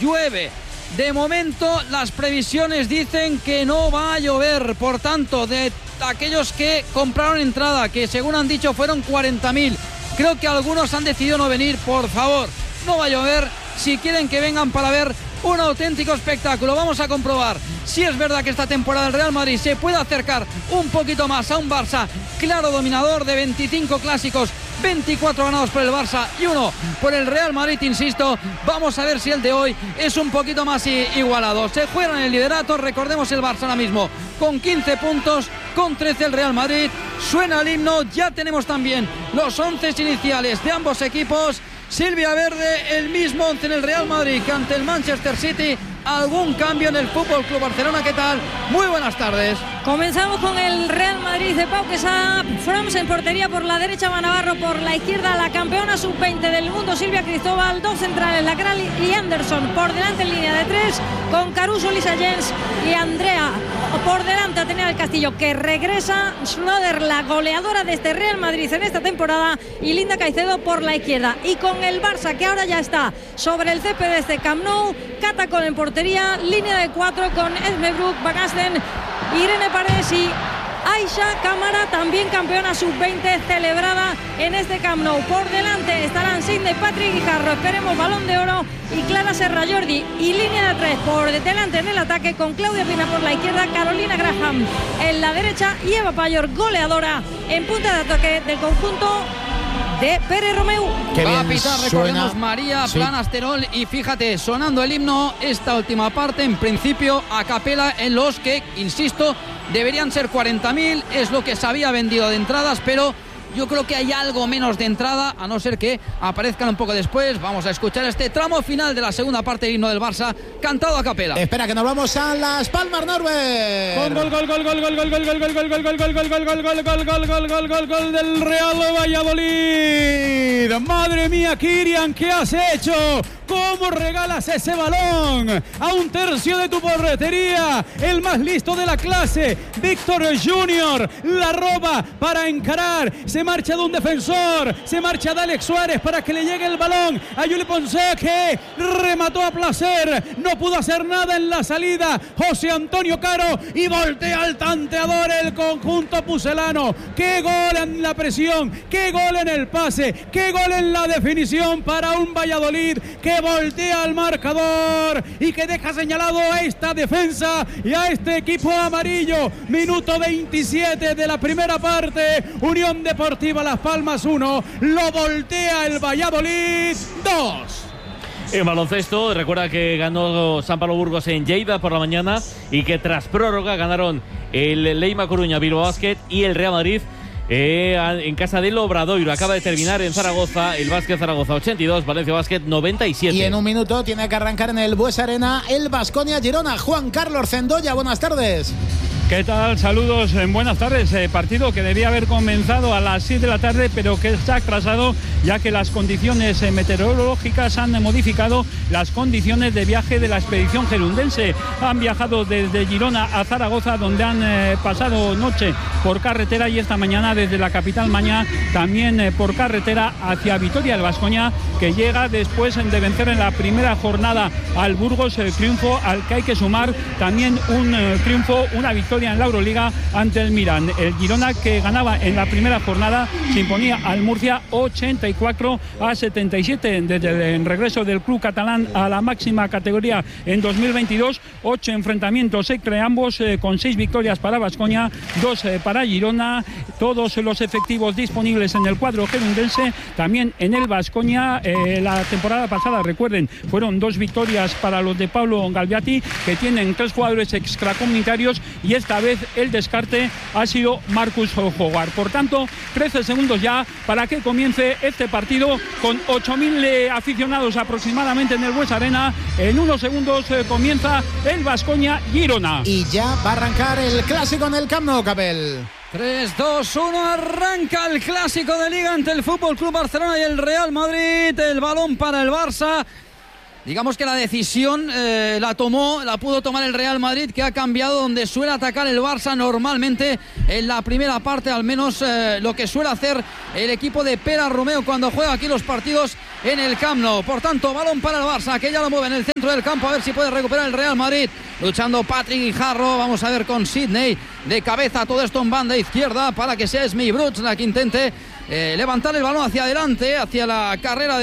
llueve. De momento las previsiones dicen que no va a llover, por tanto, de aquellos que compraron entrada, que según han dicho fueron 40.000, creo que algunos han decidido no venir. Por favor, no va a llover si quieren que vengan para ver un auténtico espectáculo. Vamos a comprobar si es verdad que esta temporada el Real Madrid se puede acercar un poquito más a un Barça claro dominador. De 25 clásicos, 24 ganados por el Barça y 1 por el Real Madrid, insisto. Vamos a ver si el de hoy es un poquito más igualado. Se juegan el liderato, recordemos el Barça ahora mismo con 15 puntos, con 13 el Real Madrid. Suena el himno, ya tenemos también los 11 iniciales de ambos equipos. Silvia Verde, el mismo 11 en el Real Madrid que ante el Manchester City. ¿Algún cambio en el Fútbol Club Barcelona? ¿Qué tal? Muy buenas tardes. Comenzamos con el Real Madrid de Pau Quesada, Frams en portería, por la derecha Va Navarro, por la izquierda la campeona sub-20 del mundo Silvia Cristóbal, dos centrales Lacral y Anderson, por delante en línea de tres con Caruso, Lisa Jens y Andrea, por delante Atenea del Castillo, que regresa, Schroeder, la goleadora de este Real Madrid en esta temporada, y Linda Caicedo por la izquierda. Y con el Barça, que ahora ya está sobre el césped de este Camp Nou, Catacol en portería, línea de cuatro con Esme Brook, Van Asten, Irene Paredes y Aisha Cámara, también campeona sub-20 celebrada en este Camp Nou. Por delante estarán Sidney Patrick Guijarro, esperemos Balón de Oro, y Clara Serra Jordi, y línea de tres por delante en el ataque con Claudia Pina por la izquierda, Carolina Graham en la derecha y Eva Payor, goleadora en punta de ataque del conjunto de Pere Romeu. Que va a pitar, recordemos, María Planasterol. Y fíjate, sonando el himno, esta última parte, en principio a capela, en los que, insisto, deberían ser 40.000, es lo que se había vendido de entradas, pero yo creo que hay algo menos de entrada, a no ser que aparezcan un poco después. Vamos a escuchar este tramo final de la segunda parte del himno del Barça, cantado a capela. Espera, que nos vamos a Las Palmas, Norbert. Gol del Real Valladolid. Madre mía, Kirian, ¿qué has hecho? ¿Cómo regalas ese balón a un tercio de tu portería? El más listo de la clase, Víctor Junior, la roba para encarar. Se marcha de un defensor, se marcha de Alex Suárez para que le llegue el balón a Juli Ponce, que remató a placer. No pudo hacer nada en la salida José Antonio Caro, y voltea al tanteador el conjunto pucelano. ¡Qué gol en la presión! ¡Qué gol en el pase! ¡Qué gol en la definición para un Valladolid que voltea al marcador y que deja señalado a esta defensa y a este equipo amarillo! Minuto 27 de la primera parte. Unión Deportiva Las Palmas 1, lo voltea el Valladolid 2. En baloncesto, recuerda que ganó San Pablo Burgos en Lleida por la mañana y que tras prórroga ganaron el Leima Coruña, Bilbao Basket y el Real Madrid en casa del Obradoiro. Acaba de terminar en Zaragoza el Básquet Zaragoza 82, Valencia Basket 97. Y en un minuto tiene que arrancar en el Bues Arena el Baskonia Girona. Juan Carlos Cendoya, buenas tardes. ¿Qué tal? Saludos, buenas tardes. Partido que debía haber comenzado a las 6 de la tarde, pero que está atrasado ya que las condiciones meteorológicas han modificado las condiciones de viaje de la expedición gerundense. Han viajado desde Girona a Zaragoza, donde han pasado noche por carretera, y esta mañana desde la capital Mañá también por carretera hacia Vitoria. El Baskonia, que llega después de vencer en la primera jornada al Burgos, el triunfo al que hay que sumar también un triunfo, una victoria en la Euroliga ante el Milan. El Girona, que ganaba en la primera jornada, se imponía al Murcia 84-77 desde el regreso del club catalán a la máxima categoría en 2022. 8 enfrentamientos entre ambos, con 6 victorias para Baskonia, 2 para Girona. Todos los efectivos disponibles en el cuadro gerundense, también en el Baskonia. La temporada pasada, recuerden, fueron 2 victorias para los de Pablo Galviati, que tienen 3 jugadores extracomunitarios, y esta vez el descarte ha sido Marcus Howard. Por tanto, 13 segundos ya para que comience este partido, con 8.000 aficionados aproximadamente en el Bues Arena. En unos segundos comienza el Baskonia Girona. Y ya va a arrancar el clásico en el Camp Nou, Capel. 3, 2, 1, arranca el clásico de Liga ante el Fútbol Club Barcelona y el Real Madrid. El balón para el Barça. Digamos que la decisión la pudo tomar el Real Madrid, que ha cambiado donde suele atacar el Barça normalmente en la primera parte, al menos lo que suele hacer el equipo de Pere Romeu cuando juega aquí los partidos en el Camp Nou. Por tanto, balón para el Barça, que ya lo mueve en el centro del campo, a ver si puede recuperar el Real Madrid. Luchando Patrick Guijarro, vamos a ver con Sidney de cabeza, todo esto en banda izquierda para que sea Smith Brooks la que intente levantar el balón hacia adelante, hacia la carrera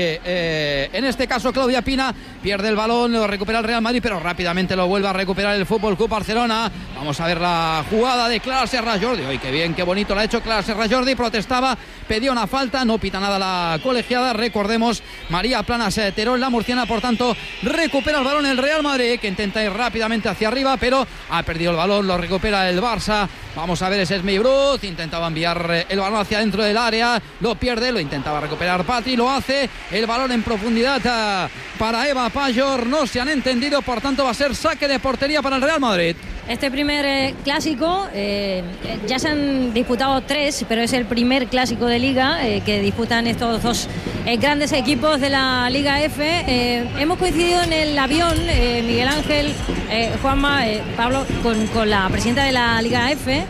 de, en este caso, Claudia Pina. Pierde el balón, lo recupera el Real Madrid, pero rápidamente lo vuelve a recuperar el Fútbol Club Barcelona. Vamos a ver la jugada de Clara Serra Jordi. ¡Ay, qué bien, qué bonito la ha hecho Clara Serra Jordi! Protestaba, pedía una falta, no pita nada la colegiada. Recordemos, María Planas Terol, la murciana, por tanto, recupera el balón el Real Madrid, que intenta ir rápidamente hacia arriba, pero ha perdido el balón, lo recupera el Barça. Vamos a ver ese Smith Brooks, intentaba enviar el balón hacia dentro del área, lo pierde, lo intentaba recuperar Patri, lo hace, el balón en profundidad para Eva Pajor, no se han entendido, por tanto va a ser saque de portería para el Real Madrid. Este primer clásico, ya se han disputado 3, pero es el primer clásico de Liga que disputan estos dos grandes equipos de la Liga F. Hemos coincidido en el avión, Miguel Ángel, Juanma, Pablo, con la presidenta de la Liga F.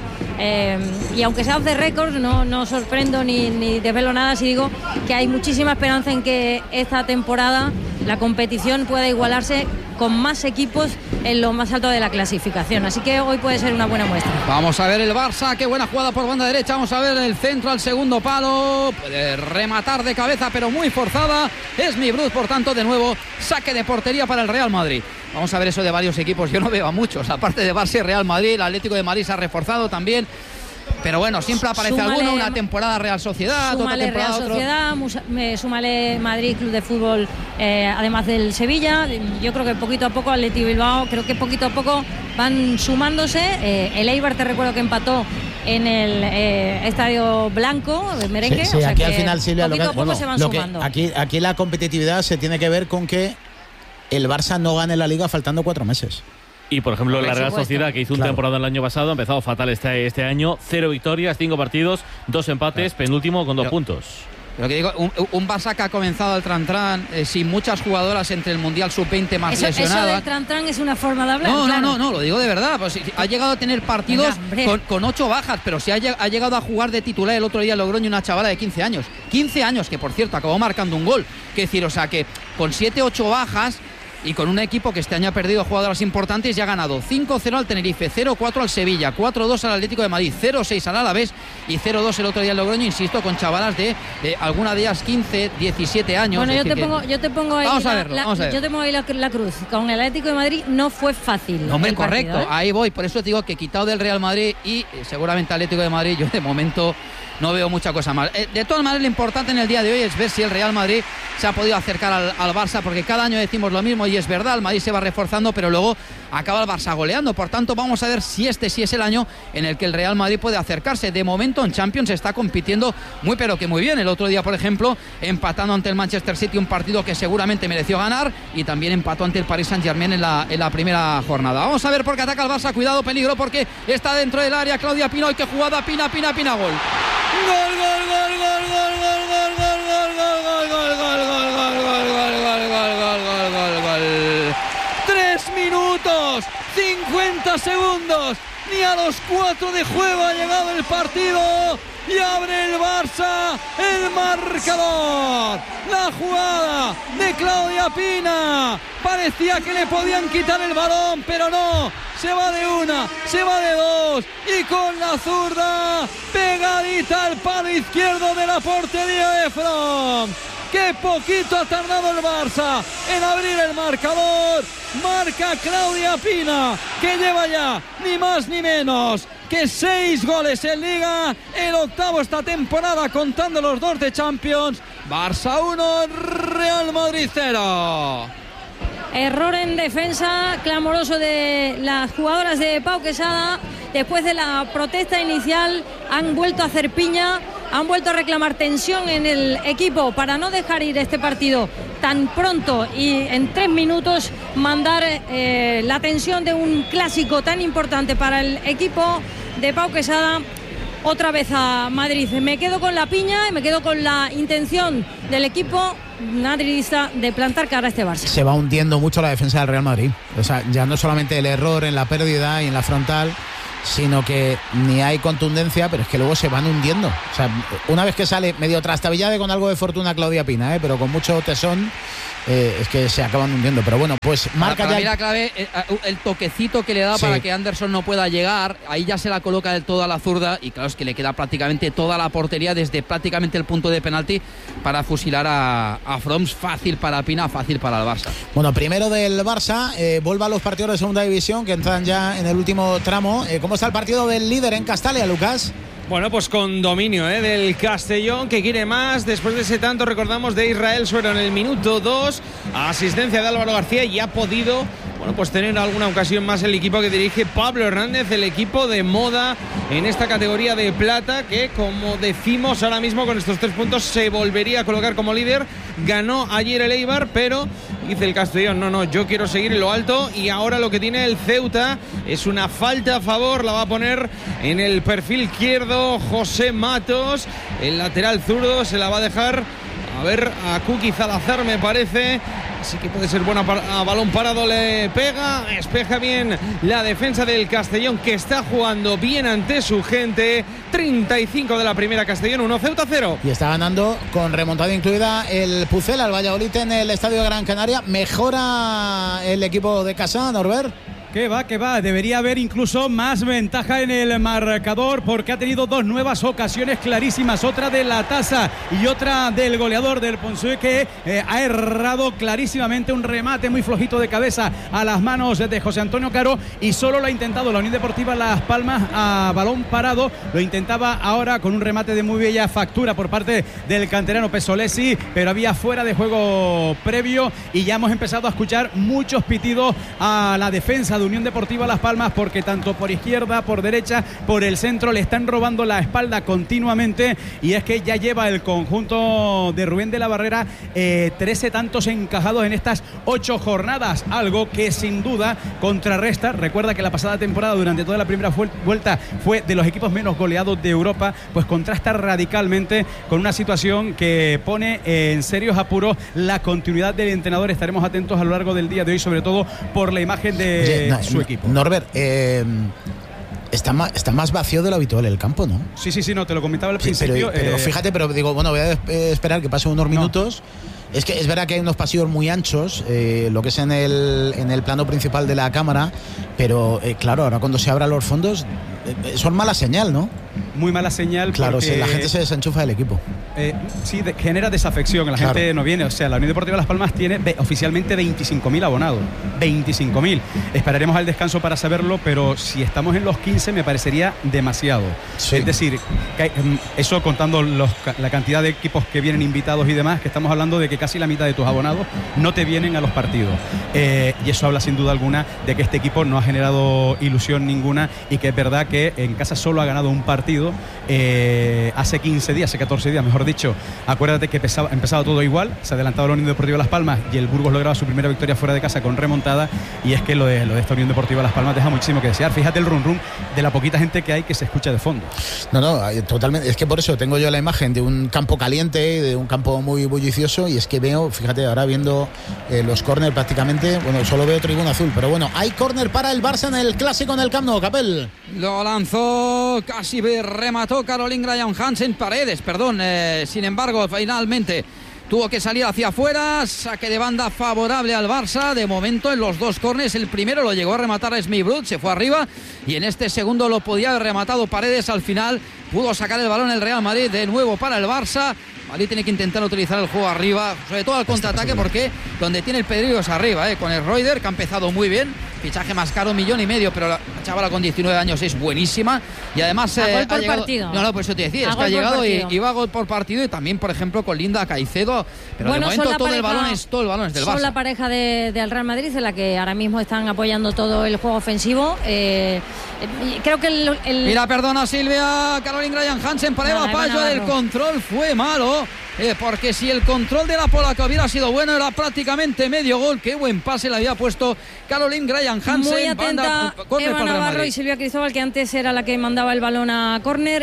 Y aunque sea off the record, no sorprendo ni desvelo nada si digo que hay muchísima esperanza en que esta temporada la competición pueda igualarse con más equipos en lo más alto de la clasificación, así que hoy puede ser una buena muestra. Vamos a ver el Barça, qué buena jugada por banda derecha, vamos a ver el centro al segundo palo, puede rematar de cabeza pero muy forzada, es Smith Brooks, por tanto de nuevo saque de portería para el Real Madrid. Vamos a ver eso de varios equipos, yo no veo a muchos, aparte de Barça y Real Madrid, el Atlético de Madrid se ha reforzado también. Pero bueno, siempre aparece alguno, una temporada Real Sociedad, otra temporada Real Sociedad, súmale Madrid Club de Fútbol, además del Sevilla. Yo creo que poquito a poco Athletic Bilbao, creo que poquito a poco van sumándose. El Eibar, te recuerdo que empató en el Estadio Blanco, el merengue. Sí, o sea aquí que al final, Silvia, poquito a poco se van sumando. Aquí la competitividad se tiene que ver con que el Barça no gane la Liga faltando 4 meses. Y por ejemplo, la Real Sociedad, que hizo una temporada el año pasado, ha empezado fatal este año. 0 victorias, 5 partidos, 2 empates, penúltimo con 2 puntos. Lo que digo, un Barça que ha comenzado el tran-tran sin muchas jugadoras entre el Mundial Sub-20 más lesionadas. Eso del tran-tran es una forma de hablar. No, lo digo de verdad. Pues, ha llegado a tener partidos con 8 bajas, pero si ha llegado a jugar de titular el otro día en Logroño una chavala de 15 años. 15 años, que por cierto acabó marcando un gol. Que decir, o sea que con 7-8 bajas y con un equipo que este año ha perdido jugadoras importantes, ya ha ganado 5-0 al Tenerife, 0-4 al Sevilla, 4-2 al Atlético de Madrid, 0-6 al Alavés y 0-2 el otro día en Logroño, insisto, con chavalas de alguna de ellas 15, 17 años. Bueno, yo te pongo ahí vamos a verlo. Yo te pongo ahí la cruz. Con el Atlético de Madrid no fue fácil. No, hombre, correcto, ahí voy. Por eso te digo que quitado del Real Madrid y seguramente Atlético de Madrid, yo de momento no veo mucha cosa más. De todas maneras, lo importante en el día de hoy es ver si el Real Madrid se ha podido acercar al Barça, porque cada año decimos lo mismo y es verdad, el Madrid se va reforzando, pero luego acaba el Barça goleando. Por tanto, vamos a ver si este sí es el año en el que el Real Madrid puede acercarse. De momento en Champions está compitiendo muy pero que muy bien. El otro día, por ejemplo, empatando ante el Manchester City, un partido que seguramente mereció ganar, y también empató ante el Paris Saint-Germain en la primera jornada. Vamos a ver por qué ataca el Barça. Cuidado, peligro, porque está dentro del área Claudia Pina. ¡Y qué jugada! Pina, gol. Gol, gol, gol, gol, gol, gol, gol, gol, gol, gol, gol, gol. 3 minutos, 50 segundos, ni a los 4 de juego ha llegado el partido y abre el Barça el marcador. La jugada de Claudia Pina, parecía que le podían quitar el balón, pero no. Se va de una, se va de dos y con la zurda pegadita al palo izquierdo de la portería de From. Qué poquito ha tardado el Barça en abrir el marcador. Marca Claudia Pina, que lleva ya ni más ni menos que 6 goles en Liga, el 8º esta temporada contando los 2 de Champions. Barça 1, Real Madrid 0. Error en defensa clamoroso de las jugadoras de Pau Quesada. Después de la protesta inicial han vuelto a hacer piña, han vuelto a reclamar tensión en el equipo para no dejar ir este partido tan pronto y en 3 minutos mandar la tensión de un clásico tan importante para el equipo de Pau Quesada otra vez a Madrid. Me quedo con la piña y me quedo con la intención del equipo madridista de plantar cara a este Barça. Se va hundiendo mucho la defensa del Real Madrid. O sea, ya no solamente el error en la pérdida y en la frontal, sino que ni hay contundencia, pero es que luego se van hundiendo. O sea, una vez que sale medio trastabillada con algo de fortuna Claudia Pina, pero con mucho tesón, es que se acaban hundiendo. Pero bueno, pues marca para ya. Mí la clave, el toquecito que le da para que Anderson no pueda llegar, ahí ya se la coloca del todo a la zurda, y claro, es que le queda prácticamente toda la portería desde prácticamente el punto de penalti para fusilar a Froms. Fácil para Pina, fácil para el Barça. Bueno, primero del Barça, vuelva a los partidos de segunda división que entran ya en el último tramo. ¿Cómo está el partido del líder en Castalia, Lucas? Bueno, pues con dominio del Castellón, que quiere más. Después de ese tanto, recordamos, de Israel Suero en el minuto 2. Asistencia de Álvaro García, y ha podido, bueno, pues tener alguna ocasión más el equipo que dirige Pablo Hernández, el equipo de moda en esta categoría de plata, que, como decimos ahora mismo, con estos 3 puntos se volvería a colocar como líder. Ganó ayer el Eibar, pero dice el Castellón, no, yo quiero seguir en lo alto, y ahora lo que tiene el Ceuta es una falta a favor. La va a poner en el perfil izquierdo José Matos, el lateral zurdo, se la va a dejar a ver a Kuki Zalazar, me parece. Así que puede ser buena a balón parado, le pega, espeja bien la defensa del Castellón, que está jugando bien ante su gente. 35 de la primera, Castellón 1, Ceuta 0. Y está ganando con remontada incluida el Pucela, el Valladolid en el Estadio de Gran Canaria. Mejora el equipo de casa, Norbert. Que va, debería haber incluso más ventaja en el marcador, porque ha tenido 2 nuevas ocasiones clarísimas, otra de la Tasa y otra del goleador del Ponsue, que ha errado clarísimamente un remate muy flojito de cabeza a las manos de José Antonio Caro, y solo lo ha intentado la Unión Deportiva Las Palmas a balón parado. Lo intentaba ahora con un remate de muy bella factura por parte del canterano Pesolesi, pero había fuera de juego previo, y ya hemos empezado a escuchar muchos pitidos a la defensa de Unión Deportiva Las Palmas, porque tanto por izquierda, por derecha, por el centro le están robando la espalda continuamente, y es que ya lleva el conjunto de Rubén de la Barrera 13 tantos encajados en estas 8 jornadas, algo que sin duda contrarresta. Recuerda que la pasada temporada, durante toda la primera vuelta, fue de los equipos menos goleados de Europa, pues contrasta radicalmente con una situación que pone en serios apuros la continuidad del entrenador. Estaremos atentos a lo largo del día de hoy, sobre todo por la imagen de su equipo. Norbert, está más vacío de lo habitual el campo, ¿no? Sí, no, te lo comentaba al principio. Pero fíjate, pero digo, bueno, voy a esperar que pasen unos minutos. Es que es verdad que hay unos pasillos muy anchos, lo que es en el plano principal de la cámara, pero claro, ahora cuando se abran los fondos, son mala señal, ¿no? Muy mala señal. Claro, porque la gente se desenchufa del equipo. Sí, genera desafección, la gente no viene. O sea, la Unión Deportiva Las Palmas tiene oficialmente 25.000 abonados. 25.000. Esperaremos al descanso para saberlo, pero si estamos en los 15 me parecería demasiado. Sí. Es decir, eso contando la cantidad de equipos que vienen invitados y demás, que estamos hablando de que casi la mitad de tus abonados no te vienen a los partidos. Y eso habla sin duda alguna de que este equipo no ha generado ilusión ninguna, y que es verdad que en casa solo ha ganado un partido hace 15 días, hace 14 días, mejor dicho. Acuérdate que empezaba todo igual, se adelantaba la Unión Deportiva Las Palmas y el Burgos lograba su primera victoria fuera de casa con remontada, y es que lo de esta Unión Deportiva Las Palmas deja muchísimo que desear. Fíjate el rum de la poquita gente que hay que se escucha de fondo. No, totalmente. Es que por eso tengo yo la imagen de un campo caliente, de un campo muy bullicioso, y es que veo, fíjate, ahora viendo los córner prácticamente, bueno, solo veo tribuna azul, pero bueno, hay córner para el Barça en el clásico en el Camp Nou, Capel. Lo lanzó, casi remató Caroline Graham Hansen, Paredes, perdón, sin embargo, finalmente tuvo que salir hacia afuera. Saque de banda favorable al Barça. De momento en los 2 córneres, el primero lo llegó a rematar a Smith Brut, se fue arriba, y en este segundo lo podía haber rematado Paredes. Al final pudo sacar el balón el Real Madrid de nuevo para el Barça. Madrid tiene que intentar utilizar el juego arriba, sobre todo al contraataque, porque donde tiene el peligro es arriba, con el Reuter, que ha empezado muy bien. Fichaje más caro, 1,5 millones, pero la chavala con 19 años es buenísima, y además gol por ha llegado, partido. No, por eso te decía, es que ha llegado y va a gol por partido, y también, por ejemplo, con Linda Caicedo, pero bueno, de momento todo el balón es del Barça. Son la pareja del Real Madrid, en la que ahora mismo están apoyando todo el juego ofensivo. Creo que Mira, perdona Silvia, Caroline Graham Hansen para Eva Payo, el control fue malo. porque si el control de la polaca hubiera sido bueno, era prácticamente medio gol. Qué buen pase le había puesto Caroline Graham Hansen. Muy atenta Eva Navarro y Silvia Cristóbal, que antes era la que mandaba el balón a córner.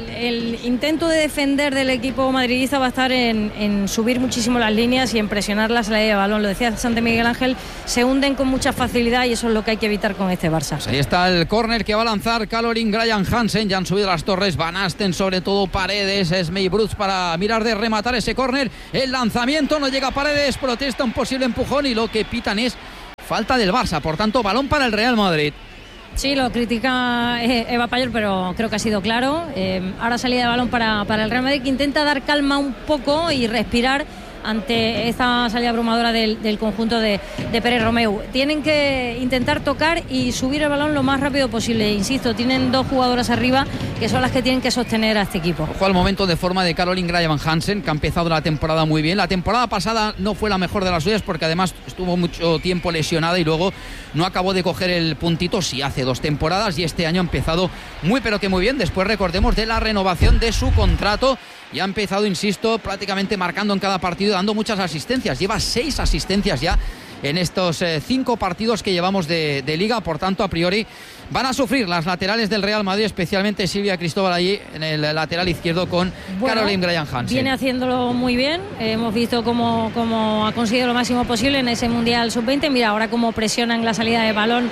El intento de defender del equipo madridista va a estar en subir muchísimo las líneas y en presionar la salida de balón. Lo decía Santi Miguel Ángel, se hunden con mucha facilidad y eso es lo que hay que evitar con este Barça. Pues ahí está el córner que va a lanzar Caroline Graham Hansen. Ya han subido las torres Van Asten, sobre todo Paredes, Esmei Bruce para mirar de rematar ese córner. El lanzamiento no llega a Paredes, protesta un posible empujón y lo que pitan es falta del Barça. Por tanto, balón para el Real Madrid. Sí, lo critica Eva Payol, pero creo que ha sido claro. Ahora salida de balón para el Real Madrid, que intenta dar calma un poco y respirar ante esta salida abrumadora del conjunto de Pérez Romeu. Tienen que intentar tocar y subir el balón lo más rápido posible. Insisto, tienen dos jugadoras arriba que son las que tienen que sostener a este equipo. Ojo al momento de forma de Caroline Graham Hansen, que ha empezado la temporada muy bien. La temporada pasada no fue la mejor de las suyas porque además estuvo mucho tiempo lesionada y luego no acabó de coger el puntito, sí, hace 2 temporadas, y este año ha empezado muy pero que muy bien. Después, recordemos, de la renovación de su contrato, y ha empezado, insisto, prácticamente marcando en cada partido, dando muchas asistencias. Lleva 6 asistencias ya en estos 5 partidos que llevamos de Liga. Por tanto, a priori van a sufrir las laterales del Real Madrid, especialmente Silvia Cristóbal allí en el lateral izquierdo con Caroline Graham Hansen. Viene haciéndolo muy bien. Hemos visto cómo ha conseguido lo máximo posible en ese Mundial Sub-20. Mira ahora cómo presionan la salida de balón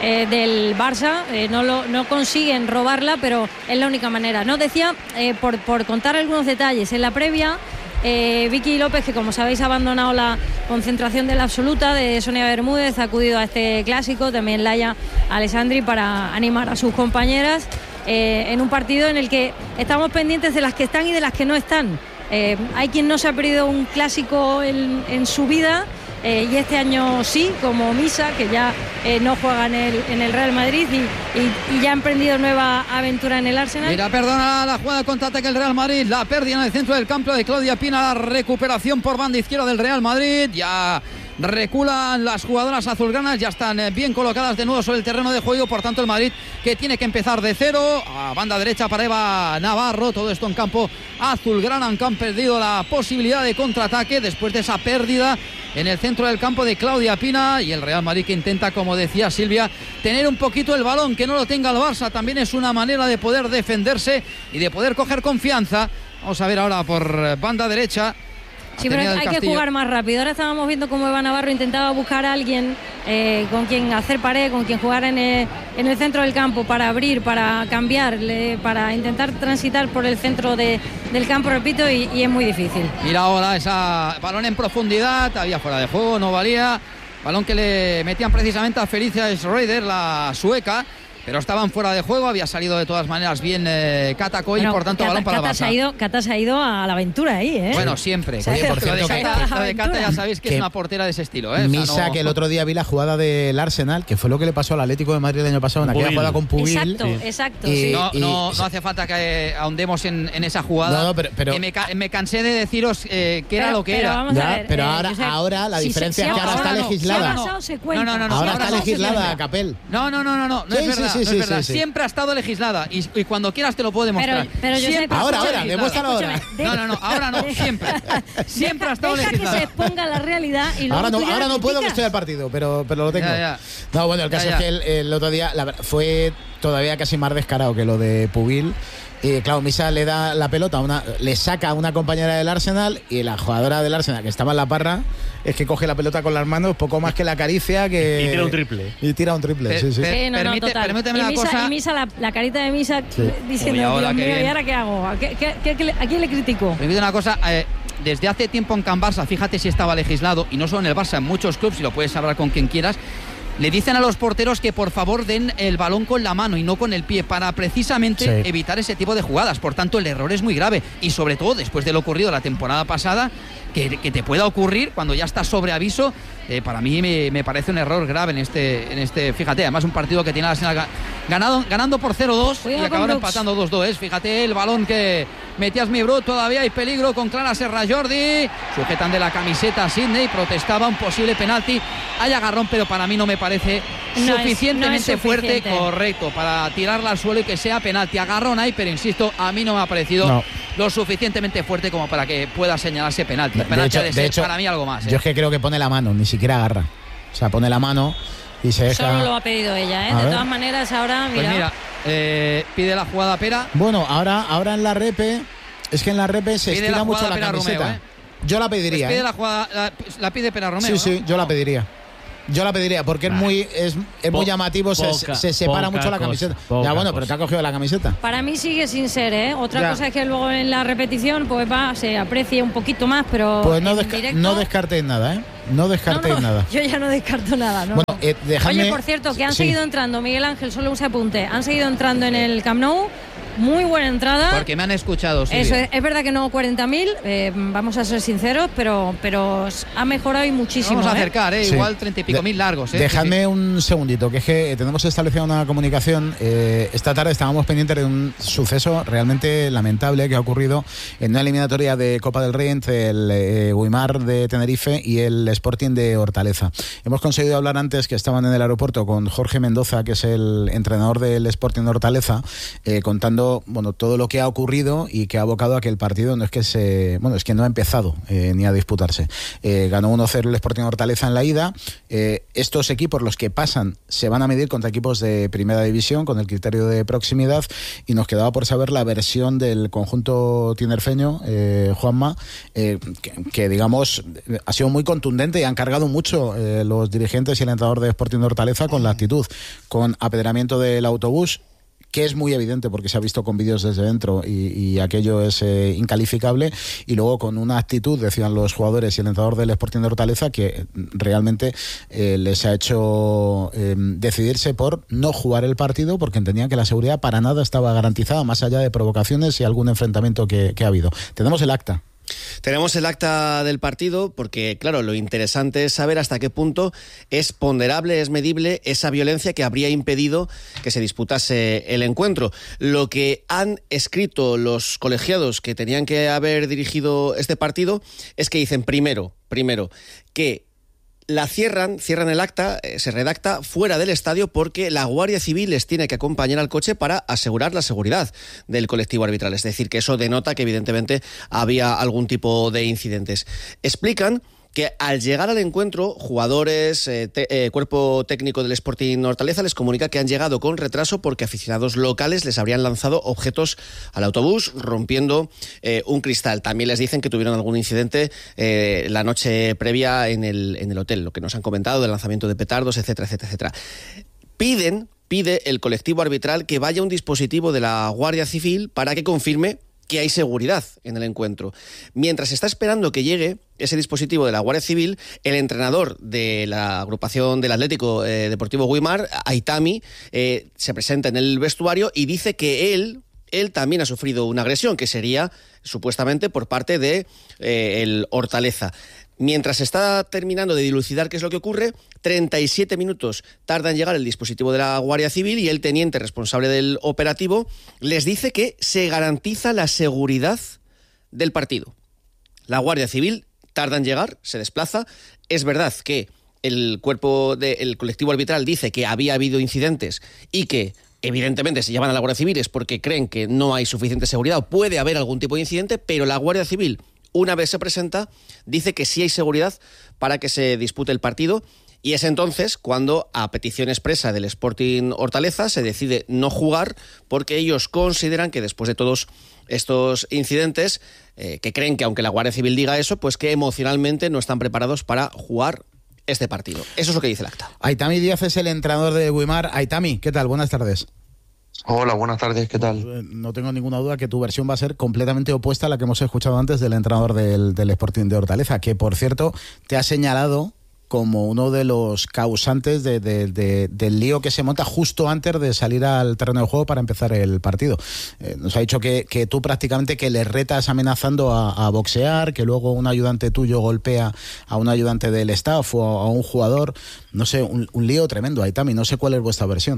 del Barça. No consiguen robarla, pero es la única manera. No decía, por contar algunos detalles, en la previa Vicky López, que como sabéis ha abandonado la concentración de la absoluta de Sonia Bermúdez, ha acudido a este clásico, también Laia Alessandri, para animar a sus compañeras en un partido en el que estamos pendientes de las que están y de las que no están. Hay quien no se ha perdido un clásico en su vida, y este año sí, como Misa, que ya no juega en el Real Madrid y ya ha emprendido nueva aventura en el Arsenal. Mira, perdona la jugada de contraataque el Real Madrid, la pérdida en el centro del campo de Claudia Pina, la recuperación por banda izquierda del Real Madrid. Ya reculan las jugadoras azulgranas, ya están bien colocadas de nuevo sobre el terreno de juego. Por tanto, el Madrid, que tiene que empezar de cero, a banda derecha para Eva Navarro. Todo esto en campo azulgrana, aunque han perdido la posibilidad de contraataque después de esa pérdida en el centro del campo de Claudia Pina. Y el Real Madrid, que intenta, como decía Silvia, tener un poquito el balón, que no lo tenga el Barça. También es una manera de poder defenderse y de poder coger confianza. Vamos a ver ahora por banda derecha. Sí, pero hay que jugar más rápido. Ahora estábamos viendo cómo Eva Navarro intentaba buscar a alguien con quien hacer pared, con quien jugar en el centro del campo, para abrir, para cambiar, para intentar transitar por el centro del campo, repito, y es muy difícil. Mira ahora esa balón en profundidad, había fuera de juego, no valía. Balón que le metían precisamente a Felicia Schroeder, la sueca, pero estaban fuera de juego. Había salido de todas maneras bien Cata Coy, por tanto balón para el Barça. Cata se ha ido a la aventura ahí, ¿eh? Bueno, siempre. Oye, por cierto, lo de Cata ya sabéis que es una portera de ese estilo, ¿eh? Misa, o sea, no... que el otro día vi la jugada del Arsenal, que fue lo que le pasó al Atlético de Madrid el año pasado, en aquella jugada con Pubil. Exacto. No hace falta que ahondemos en esa jugada. No, pero me cansé de deciros que era lo que era. Vamos a ver, pero ahora la diferencia es que ahora está legislada. Ahora está legislada, Capel. No es verdad. Siempre ha estado legislada y cuando quieras te lo puedo demostrar. Pero ahora, demuéstralo ahora. Ahora no, siempre ha estado legislada. Deja que se exponga la realidad y luego ahora no puedo, que estoy al partido, pero lo tengo. Ya. No, bueno, el caso es que el otro día fue todavía casi más descarado que lo de Pubil. Y claro, Misa le da la pelota, le saca a una compañera del Arsenal, y la jugadora del Arsenal, que estaba en la parra, es que coge la pelota con las manos, poco más que la acaricia, que y tira un triple. Sí. Permíteme una cosa. Y Misa, la carita de Misa, diciendo, Dios mío, ¿y ahora qué hago? ¿A quién le critico? Permíteme una cosa. Desde hace tiempo en Can Barça, fíjate si estaba legislado, y no solo en el Barça, en muchos clubes, y lo puedes hablar con quien quieras, le dicen a los porteros que por favor den el balón con la mano y no con el pie, para precisamente evitar ese tipo de jugadas. Por tanto, el error es muy grave, y sobre todo después de lo ocurrido la temporada pasada, que te pueda ocurrir cuando ya estás sobre aviso. Para mí me parece un error grave en este. Fíjate, además un partido que tiene Arsenal ganando por 0-2 y acabaron empatando 2-2. Fíjate el balón que metía Esmei-Bruce, todavía hay peligro con Clara Serra Jordi, sujetan de la camiseta a Sidney, protestaba un posible penalti. Hay agarrón, pero para mí no me parece suficientemente fuerte, correcto, para tirarla al suelo y que sea penalti. Agarrón hay, pero insisto, a mí no me ha parecido lo suficientemente fuerte como para que pueda señalarse penalti. Penalti de hecho, para mí algo más. Yo es que creo que pone la mano, ni siquiera agarra. O sea, pone la mano y se deja... Solo lo ha pedido ella, ¿eh? De todas maneras, ahora, mira... Pues pide la jugada Pera. Bueno, ahora en la repe... Es que en la repe se estira mucho la camiseta. Romeo, Yo la pediría. Pues pide la jugada, la pide Pera Romeo. Sí, yo la pediría. Yo la pediría porque es muy llamativo, se separa mucho la camiseta. Ya bueno, pero te ha cogido la camiseta. Para mí sigue sin ser, ¿eh? Otra cosa es que luego en la repetición pues se aprecie un poquito más, pero pues no descartéis nada, ¿eh? No descartéis nada. Yo ya no descarto nada, ¿no? Bueno, Oye, por cierto, que han seguido entrando, Miguel Ángel, solo un apunte, han seguido entrando en el Camp Nou. Muy buena entrada. Porque me han escuchado. Eso es verdad que no 40.000, vamos a ser sinceros, pero ha mejorado y muchísimo. Vamos a acercar, igual 30 y pico mil largos. Dejadme un segundito, que es que tenemos establecida una comunicación. Esta tarde estábamos pendientes de un suceso realmente lamentable que ha ocurrido en una eliminatoria de Copa del Rey entre el Guimar de Tenerife y el Sporting de Hortaleza. Hemos conseguido hablar antes, que estaban en el aeropuerto, con Jorge Mendoza, que es el entrenador del Sporting de Hortaleza, contando todo lo que ha ocurrido y que ha abocado a que el partido es que no ha empezado ni a disputarse. Ganó 1-0 el Sporting Hortaleza en la ida. Estos equipos, los que pasan, se van a medir contra equipos de primera división con el criterio de proximidad, y nos quedaba por saber la versión del conjunto tinerfeño, Juanma, que digamos ha sido muy contundente y han cargado mucho los dirigentes y el entrenador de Sporting Hortaleza con la actitud, con apedramiento del autobús, que es muy evidente porque se ha visto con vídeos desde dentro y aquello es incalificable, y luego con una actitud, decían los jugadores y el entrenador del Sporting de Hortaleza, que realmente les ha hecho decidirse por no jugar el partido, porque entendían que la seguridad para nada estaba garantizada, más allá de provocaciones y algún enfrentamiento que ha habido. Tenemos el acta. Tenemos el acta del partido porque, claro, lo interesante es saber hasta qué punto es ponderable, es medible esa violencia que habría impedido que se disputase el encuentro. Lo que han escrito los colegiados que tenían que haber dirigido este partido es que dicen primero que la cierran el acta, se redacta fuera del estadio porque la Guardia Civil les tiene que acompañar al coche para asegurar la seguridad del colectivo arbitral. Es decir, que eso denota que evidentemente había algún tipo de incidentes. Explican que al llegar al encuentro, jugadores, cuerpo técnico del Sporting Hortaleza les comunica que han llegado con retraso porque aficionados locales les habrían lanzado objetos al autobús, rompiendo un cristal. También les dicen que tuvieron algún incidente la noche previa en el hotel, lo que nos han comentado del lanzamiento de petardos, etcétera, etcétera, etcétera. Pide el colectivo arbitral que vaya un dispositivo de la Guardia Civil para que confirme que hay seguridad en el encuentro. Mientras está esperando que llegue ese dispositivo de la Guardia Civil, el entrenador de la agrupación del Atlético Deportivo Guimar, Aitami, se presenta en el vestuario y dice que él también ha sufrido una agresión, que sería supuestamente por parte de el Hortaleza. Mientras está terminando de dilucidar qué es lo que ocurre, 37 minutos tarda en llegar el dispositivo de la Guardia Civil y el teniente responsable del operativo les dice que se garantiza la seguridad del partido. La Guardia Civil tarda en llegar, se desplaza. Es verdad que el colectivo arbitral dice que había habido incidentes y que evidentemente se llaman a la Guardia Civil es porque creen que no hay suficiente seguridad o puede haber algún tipo de incidente, pero la Guardia Civil, una vez se presenta, dice que sí hay seguridad para que se dispute el partido, y es entonces cuando, a petición expresa del Sporting Hortaleza, se decide no jugar porque ellos consideran que después de todos estos incidentes, que creen que aunque la Guardia Civil diga eso, pues que emocionalmente no están preparados para jugar este partido. Eso es lo que dice el acta. Aitami Díaz es el entrenador de Guimar. Aitami, ¿qué tal? Buenas tardes. Hola, buenas tardes, ¿qué tal? No tengo ninguna duda que tu versión va a ser completamente opuesta a la que hemos escuchado antes del entrenador del Sporting de Hortaleza, que por cierto te ha señalado como uno de los causantes del lío que se monta justo antes de salir al terreno de juego para empezar el partido. Nos ha dicho que tú prácticamente que le retas amenazando a boxear, que luego un ayudante tuyo golpea a un ayudante del staff o a un jugador. No sé, un lío tremendo, Aitami. No sé cuál es vuestra versión.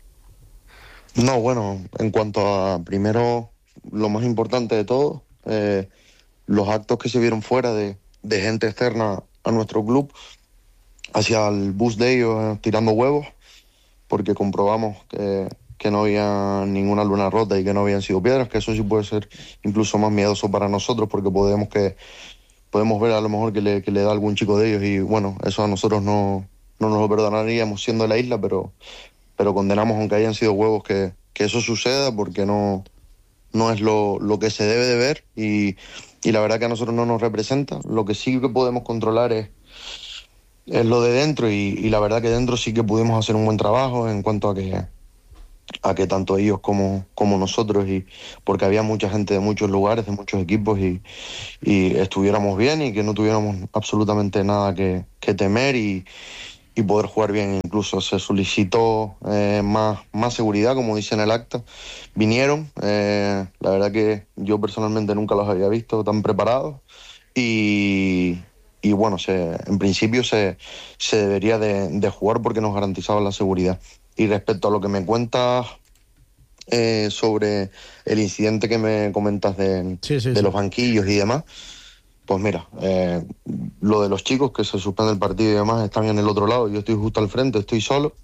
No, bueno, en cuanto a, primero, lo más importante de todo, los actos que se vieron fuera de gente externa a nuestro club, hacia el bus de ellos tirando huevos, porque comprobamos que no había ninguna luna rota y que no habían sido piedras, que eso sí puede ser incluso más miedoso para nosotros, porque podemos ver a lo mejor que le da algún chico de ellos, y bueno, eso a nosotros no nos lo perdonaríamos siendo la isla, pero condenamos, aunque hayan sido huevos, que eso suceda, porque no es lo que se debe de ver, y la verdad que a nosotros no nos representa. Lo que sí que podemos controlar es lo de dentro, y la verdad que dentro sí que pudimos hacer un buen trabajo en cuanto a que tanto ellos como nosotros, y porque había mucha gente de muchos lugares, de muchos equipos, y estuviéramos bien y que no tuviéramos absolutamente nada que temer, y poder jugar bien. Incluso se solicitó más seguridad, como dice en el acta. Vinieron, la verdad que yo personalmente nunca los había visto tan preparados, y bueno, en principio se debería de jugar porque nos garantizaba la seguridad. Y respecto a lo que me cuentas sobre el incidente que me comentas de los banquillos y demás, pues mira, lo de los chicos que se suspende el partido y demás están en el otro lado, yo estoy justo al frente, estoy solo,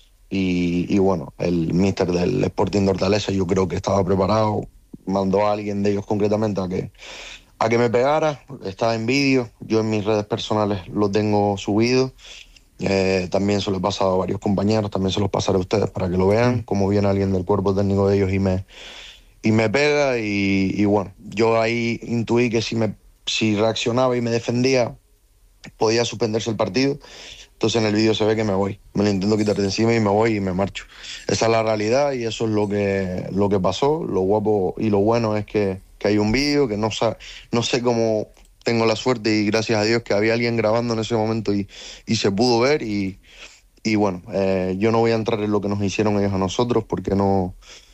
y bueno, el míster del Sporting de Hortaleza yo creo que estaba preparado, mandó a alguien de ellos concretamente a que me pegara, estaba en vídeo, yo en mis redes personales lo tengo subido, también se lo he pasado a varios compañeros, también se los pasaré a ustedes para que lo vean, como viene alguien del cuerpo técnico de ellos y me pega, y bueno, yo ahí intuí que si reaccionaba y me defendía, podía suspenderse el partido. Entonces en el vídeo se ve que me voy, me lo intento quitar de encima y me voy y me marcho. Esa es la realidad, y eso es lo que pasó. Lo guapo y lo bueno es que hay un vídeo, que no sé cómo tengo la suerte, y gracias a Dios que había alguien grabando en ese momento y se pudo ver, y bueno, yo no voy a entrar en lo que nos hicieron ellos a nosotros, porque no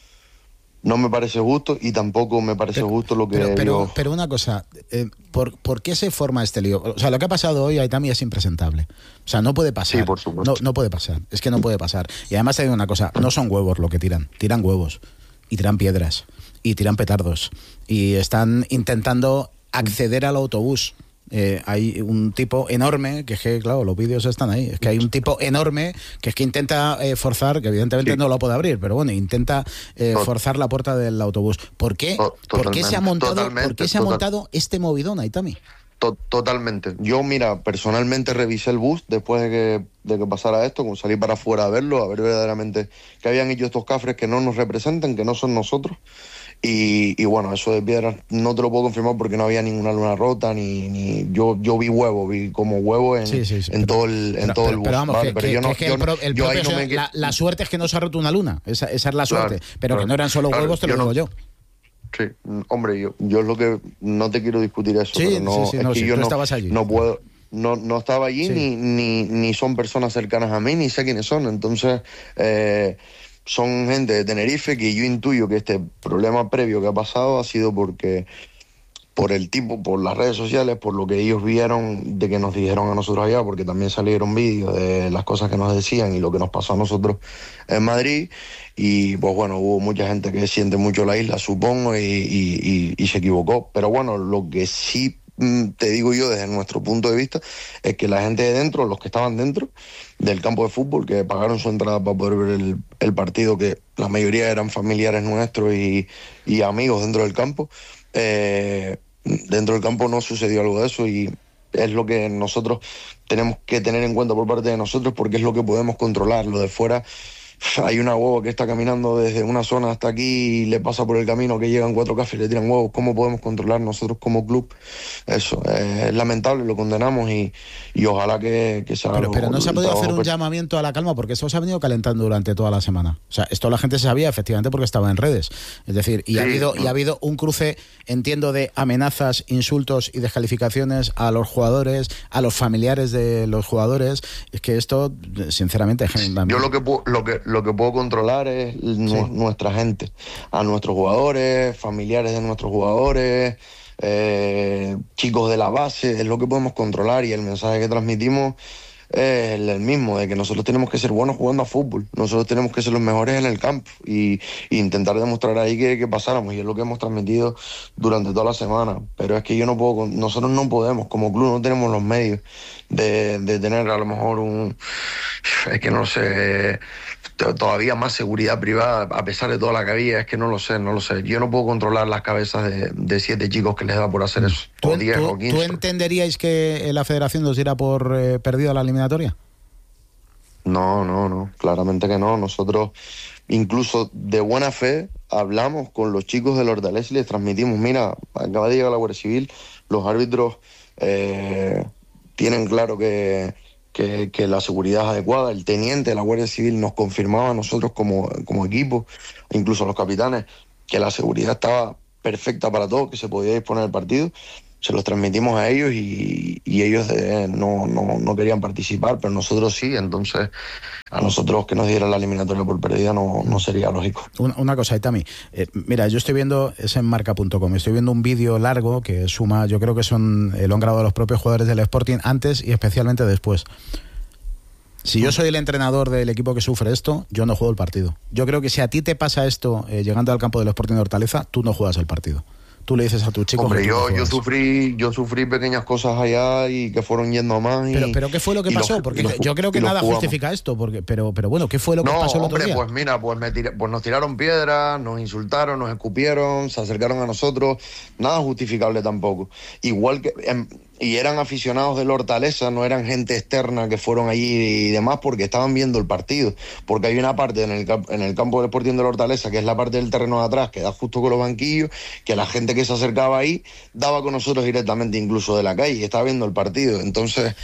me parece justo, y tampoco me parece justo lo que... Pero una cosa, ¿por qué se forma este lío? O sea, lo que ha pasado hoy, Aitami, es impresentable. O sea, no puede pasar. Sí, por supuesto. No puede pasar, es que no puede pasar. Y además te digo una cosa, no son huevos lo que tiran huevos, y tiran piedras, y tiran petardos, y están intentando acceder al autobús. Hay un tipo enorme, que es que, claro, los vídeos están ahí, es que hay un tipo enorme que es que intenta forzar, que evidentemente no lo puede abrir, pero bueno, intenta forzar la puerta del autobús. ¿Por qué se ha montado este movidón, Aitami? Totalmente. Yo, mira, personalmente revisé el bus después de que pasara esto, como salí para afuera a verlo, a ver verdaderamente que habían hecho estos cafres que no nos representan, que no son nosotros. Y bueno, eso de piedras no te lo puedo confirmar porque no había ninguna luna rota, ni yo vi como huevo en todo el bus. Pero vamos, ¿vale? La suerte es que no se ha roto una luna, esa es la suerte, claro, pero que no eran solo huevos, te lo digo yo. Sí, hombre, yo es lo que no te quiero discutir eso, pero yo no puedo, no estaba allí, ni son personas cercanas a mí, ni sé quiénes son, entonces son gente de Tenerife, que yo intuyo que este problema previo que ha pasado ha sido por las redes sociales, por lo que ellos vieron de que nos dijeron a nosotros allá, porque también salieron vídeos de las cosas que nos decían y lo que nos pasó a nosotros en Madrid, y pues bueno, hubo mucha gente que siente mucho la isla, supongo, y se equivocó, pero bueno, lo que sí te digo yo desde nuestro punto de vista es que la gente de dentro, los que estaban dentro del campo de fútbol, que pagaron su entrada para poder ver el partido, que la mayoría eran familiares nuestros y amigos dentro del campo, dentro del campo no sucedió algo de eso, y es lo que nosotros tenemos que tener en cuenta por parte de nosotros, porque es lo que podemos controlar. Lo de fuera, hay una hueva que está caminando desde una zona hasta aquí y le pasa por el camino que llegan 4 cafés y le tiran huevos. ¿Cómo podemos controlar nosotros como club eso? Es lamentable, lo condenamos, y ojalá que se haga. Pero no se ha podido hacer un llamamiento a la calma, porque esto se ha venido calentando durante toda la semana. O sea, esto la gente se sabía efectivamente porque estaba en redes. Es decir, ha habido un cruce, entiendo, de amenazas, insultos y descalificaciones a los jugadores, a los familiares de los jugadores. Es que esto, sinceramente, yo lo que puedo controlar es nuestra gente, a nuestros jugadores, familiares de nuestros jugadores, chicos de la base, es lo que podemos controlar, y el mensaje que transmitimos es el mismo, de que nosotros tenemos que ser buenos jugando a fútbol, nosotros tenemos que ser los mejores en el campo, y intentar demostrar ahí que pasáramos, y es lo que hemos transmitido durante toda la semana. Pero es que nosotros no podemos, como club no tenemos los medios de tener a lo mejor Es que no lo sé, todavía más seguridad privada, a pesar de toda la que había, es que no lo sé. Yo no puedo controlar las cabezas de 7 chicos que les da por hacer eso, o 10 o 15. ¿Tú entenderíais que la federación nos diera por perdida la eliminatoria? No, claramente que no. Nosotros, incluso de buena fe, hablamos con los chicos del Hortaleza y les transmitimos, mira, acaba de llegar la Guardia Civil, los árbitros tienen claro que la seguridad es adecuada. El teniente de la Guardia Civil nos confirmaba a nosotros como equipo, incluso los capitanes, que la seguridad estaba perfecta para todos, que se podía disponer el partido. Se los transmitimos a ellos y ellos no querían participar, pero nosotros sí. Entonces, a nosotros que nos dieran la eliminatoria por perdida no sería lógico. Una cosa, Itami. Mira, yo estoy viendo, es en marca.com, estoy viendo un vídeo largo que suma, yo creo que lo han grabado los propios jugadores del Sporting antes y especialmente después. Si yo soy el entrenador del equipo que sufre esto, yo no juego el partido. Yo creo que si a ti te pasa esto llegando al campo del Sporting de Hortaleza, tú no juegas el partido. Tú le dices a tus chicos... Hombre, yo sufrí pequeñas cosas allá y que fueron yendo a más. Pero ¿qué fue lo que pasó? Porque yo creo que nada justifica esto. Pero bueno, ¿qué fue lo que pasó el otro día? Pues mira, pues nos tiraron piedras, nos insultaron, nos escupieron, se acercaron a nosotros. Nada justificable tampoco. Igual que... y eran aficionados del Hortaleza, no eran gente externa que fueron allí y demás, porque estaban viendo el partido. Porque hay una parte en el campo del Sporting del Hortaleza, que es la parte del terreno de atrás, que da justo con los banquillos, que la gente que se acercaba ahí daba con nosotros directamente, incluso de la calle, y estaba viendo el partido. Entonces,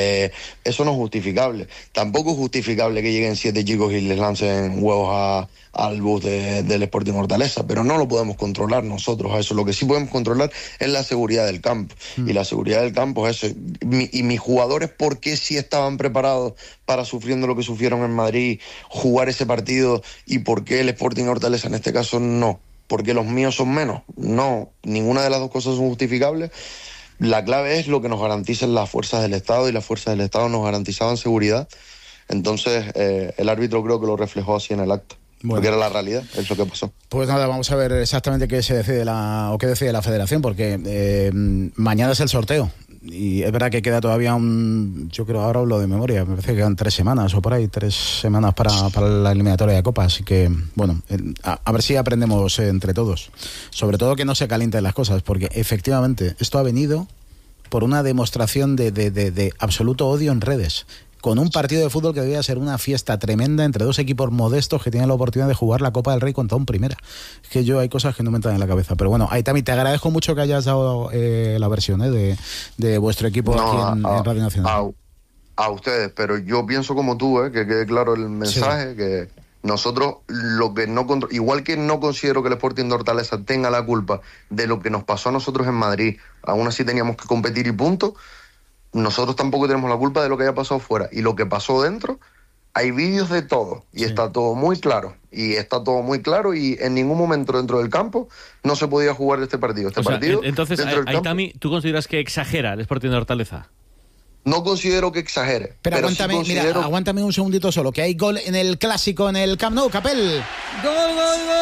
eso no es justificable. Tampoco es justificable que lleguen 7 chicos y les lancen huevos al bus del Sporting Hortaleza, pero no lo podemos controlar nosotros a eso. Lo que sí podemos controlar es la seguridad del campo. Y la seguridad del campo es eso. Y mis jugadores, ¿por qué sí estaban preparados para, sufriendo lo que sufrieron en Madrid, jugar ese partido? ¿Y por qué el Sporting Hortaleza en este caso no? ¿Porque los míos son menos? No, ninguna de las dos cosas son justificables. La clave es lo que nos garanticen las fuerzas del Estado, y las fuerzas del Estado nos garantizaban seguridad. Entonces, el árbitro creo que lo reflejó así en el acta. Bueno, porque era la realidad, es lo que pasó. Pues nada, vamos a ver exactamente qué decide la federación, porque mañana es el sorteo. Y es verdad que queda todavía yo creo, ahora hablo de memoria, me parece que quedan 3 semanas o por ahí, 3 semanas para la eliminatoria de Copa. Así que, bueno, a ver si aprendemos entre todos. Sobre todo que no se calienten las cosas, porque efectivamente esto ha venido por una demostración de absoluto odio en redes, con un partido de fútbol que debía ser una fiesta tremenda entre 2 equipos modestos que tienen la oportunidad de jugar la Copa del Rey contra un Primera. Es que hay cosas que no me entran en la cabeza. Pero bueno, Aitami, te agradezco mucho que hayas dado la versión de vuestro equipo aquí en Radio Nacional. A ustedes, pero yo pienso como tú, que quede claro el mensaje, sí. Que nosotros, igual que no considero que el Sporting de Hortaleza tenga la culpa de lo que nos pasó a nosotros en Madrid, aún así teníamos que competir y punto. Nosotros tampoco tenemos la culpa de lo que haya pasado fuera. Y lo que pasó dentro, hay vídeos de todo. Y está todo muy claro. Y en ningún momento dentro del campo no se podía jugar este partido. Entonces, Aitami, ¿tú consideras que exagera el Sporting de Hortaleza? No considero que exagere. Pero aguántame, sí considero... mira, aguántame un segundito solo, que hay gol en el Clásico, en el Camp Nou, Capel. Gol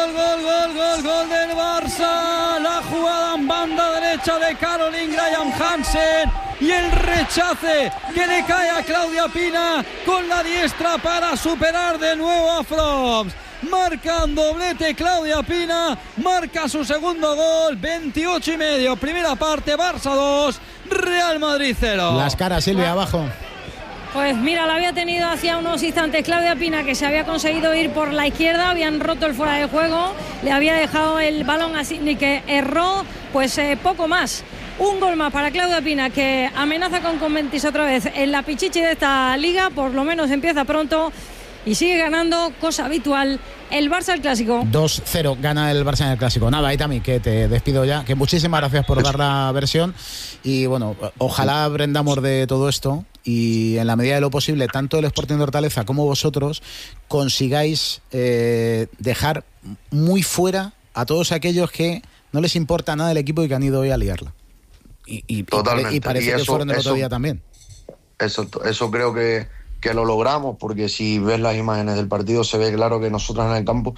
del Barça. La jugada en banda derecha de Caroline Graham Hansen. Y el rechace que le cae a Claudia Pina con la diestra para superar de nuevo a Froms. Marca un doblete Claudia Pina, marca su segundo gol, 28:30, primera parte, Barça 2, Real Madrid 0. Las caras, Silvia, abajo. Pues mira, la había tenido hacía unos instantes Claudia Pina, que se había conseguido ir por la izquierda, habían roto el fuera de juego, le había dejado el balón a Sidney, que erró, pues poco más. Un gol más para Claudia Pina, que amenaza con Conventis otra vez en la pichichi de esta liga, por lo menos empieza pronto. Y sigue ganando, cosa habitual, el Barça el Clásico. 2-0 gana el Barça en el Clásico. Nada, Aitami, que te despido ya. Que muchísimas gracias por dar la versión. Y bueno, ojalá aprendamos de todo esto. Y en la medida de lo posible, tanto el Sporting de Hortaleza como vosotros consigáis dejar muy fuera a todos aquellos que no les importa nada el equipo y que han ido hoy a liarla. Totalmente. Y parece que fueron el otro día también. Eso creo que lo logramos, porque si ves las imágenes del partido se ve claro que nosotros en el campo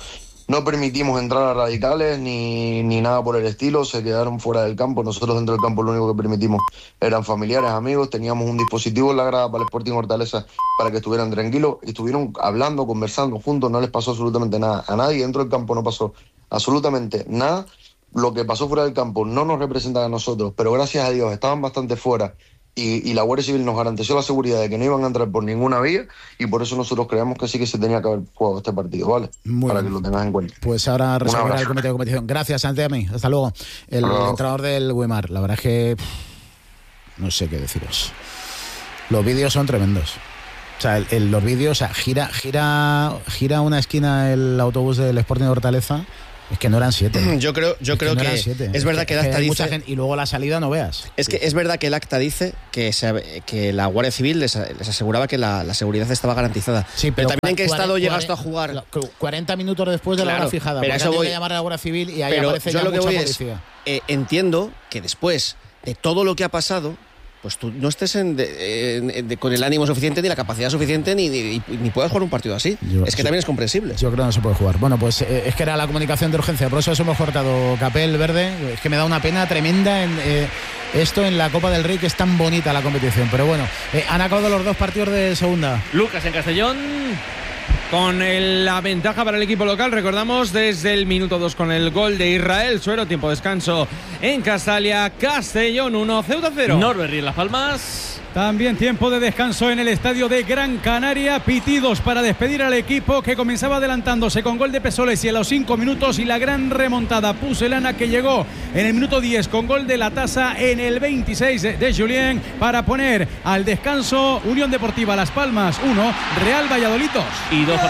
No permitimos entrar a radicales ni nada por el estilo, se quedaron fuera del campo. Nosotros dentro del campo lo único que permitimos eran familiares, amigos, teníamos un dispositivo en la grada para el Sporting Hortaleza para que estuvieran tranquilos, estuvieron hablando, conversando juntos, no les pasó absolutamente nada a nadie, dentro del campo no pasó absolutamente nada. Lo que pasó fuera del campo no nos representa a nosotros, pero gracias a Dios estaban bastante fuera y la Guardia Civil nos garantizó la seguridad de que no iban a entrar por ninguna vía y por eso nosotros creemos que sí que se tenía que haber jugado este partido, ¿vale? Para que lo tengas en cuenta. Pues ahora resolverá el comité de competición. Gracias, Santiago. Hasta luego. El entrenador del Weimar. La verdad es que no sé qué deciros. Los vídeos son tremendos. O sea, los vídeos, o sea, gira una esquina el autobús del Sporting de Hortaleza. Es que no eran 7. Yo creo que es verdad que el acta dice... Mucha gente, y luego la salida no veas. Es que es verdad que el acta dice que la Guardia Civil les aseguraba que la seguridad estaba garantizada. Sí, pero también en qué estado llegaste a jugar. 40 minutos después de la hora fijada. Pero eso voy a llamar a la Guardia Civil y ahí aparece ya mucha policía. Entiendo que después de todo lo que ha pasado, pues tú no estés con el ánimo suficiente ni la capacidad suficiente ni puedas jugar un partido así. También es comprensible. Yo creo que no se puede jugar. Bueno, pues es que era la comunicación de urgencia, por eso hemos cortado Capel Verde. Es que me da una pena tremenda esto en la Copa del Rey, que es tan bonita la competición. Pero bueno, han acabado los 2 partidos de segunda. Lucas en Castellón. Con la ventaja para el equipo local, recordamos, desde el minuto 2 con el gol de Israel Suero, tiempo de descanso en Castalia, Castellón 1, Ceuta 0. Norberry en Las Palmas. También tiempo de descanso en el estadio de Gran Canaria, pitidos para despedir al equipo que comenzaba adelantándose con gol de Pesoles y a los 5 minutos y la gran remontada pucelana que llegó en el minuto 10 con gol de La Tasa en el 26 de Julien para poner al descanso Unión Deportiva Las Palmas 1, Real Valladolid 2. Y 2.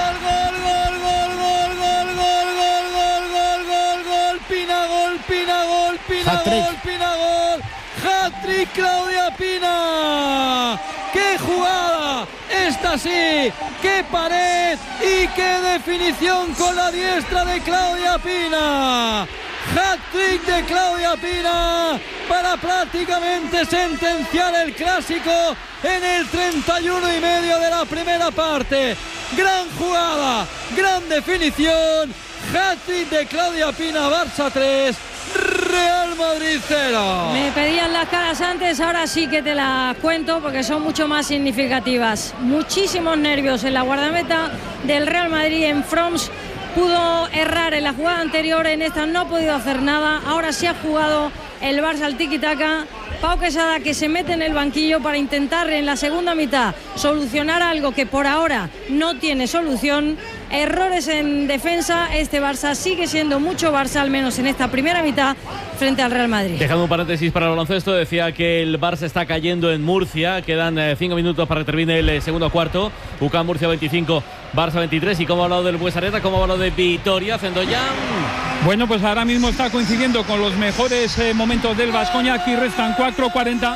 Gol, hat-trick Claudia Pina. ¡Qué jugada! Esta sí, qué pared y qué definición con la diestra de Claudia Pina. Hat-trick de Claudia Pina para prácticamente sentenciar el clásico en el 31 y medio de la primera parte. Gran jugada, gran definición. Hat-trick de Claudia Pina, Barça 3, Real Madrid 0. Me pedían las caras antes, ahora sí que te las cuento porque son mucho más significativas. Muchísimos nervios en la guardameta del Real Madrid en Froms. Pudo errar en la jugada anterior, en esta no ha podido hacer nada. Ahora sí ha jugado el Barça al tiki-taka. Pau Quesada, que se mete en el banquillo para intentar en la segunda mitad solucionar algo que por ahora no tiene solución. Errores en defensa, este Barça sigue siendo mucho Barça, al menos en esta primera mitad, frente al Real Madrid. Dejando un paréntesis para el baloncesto, decía que el Barça está cayendo en Murcia, quedan 5 minutos para que termine el segundo cuarto. UCAM Murcia 25, Barça 23. Y como ha hablado del Buesareta, como ha hablado de Vitoria, Zendoyan. Bueno, pues ahora mismo está coincidiendo con los mejores momentos del Baskonia. Aquí restan 4:40.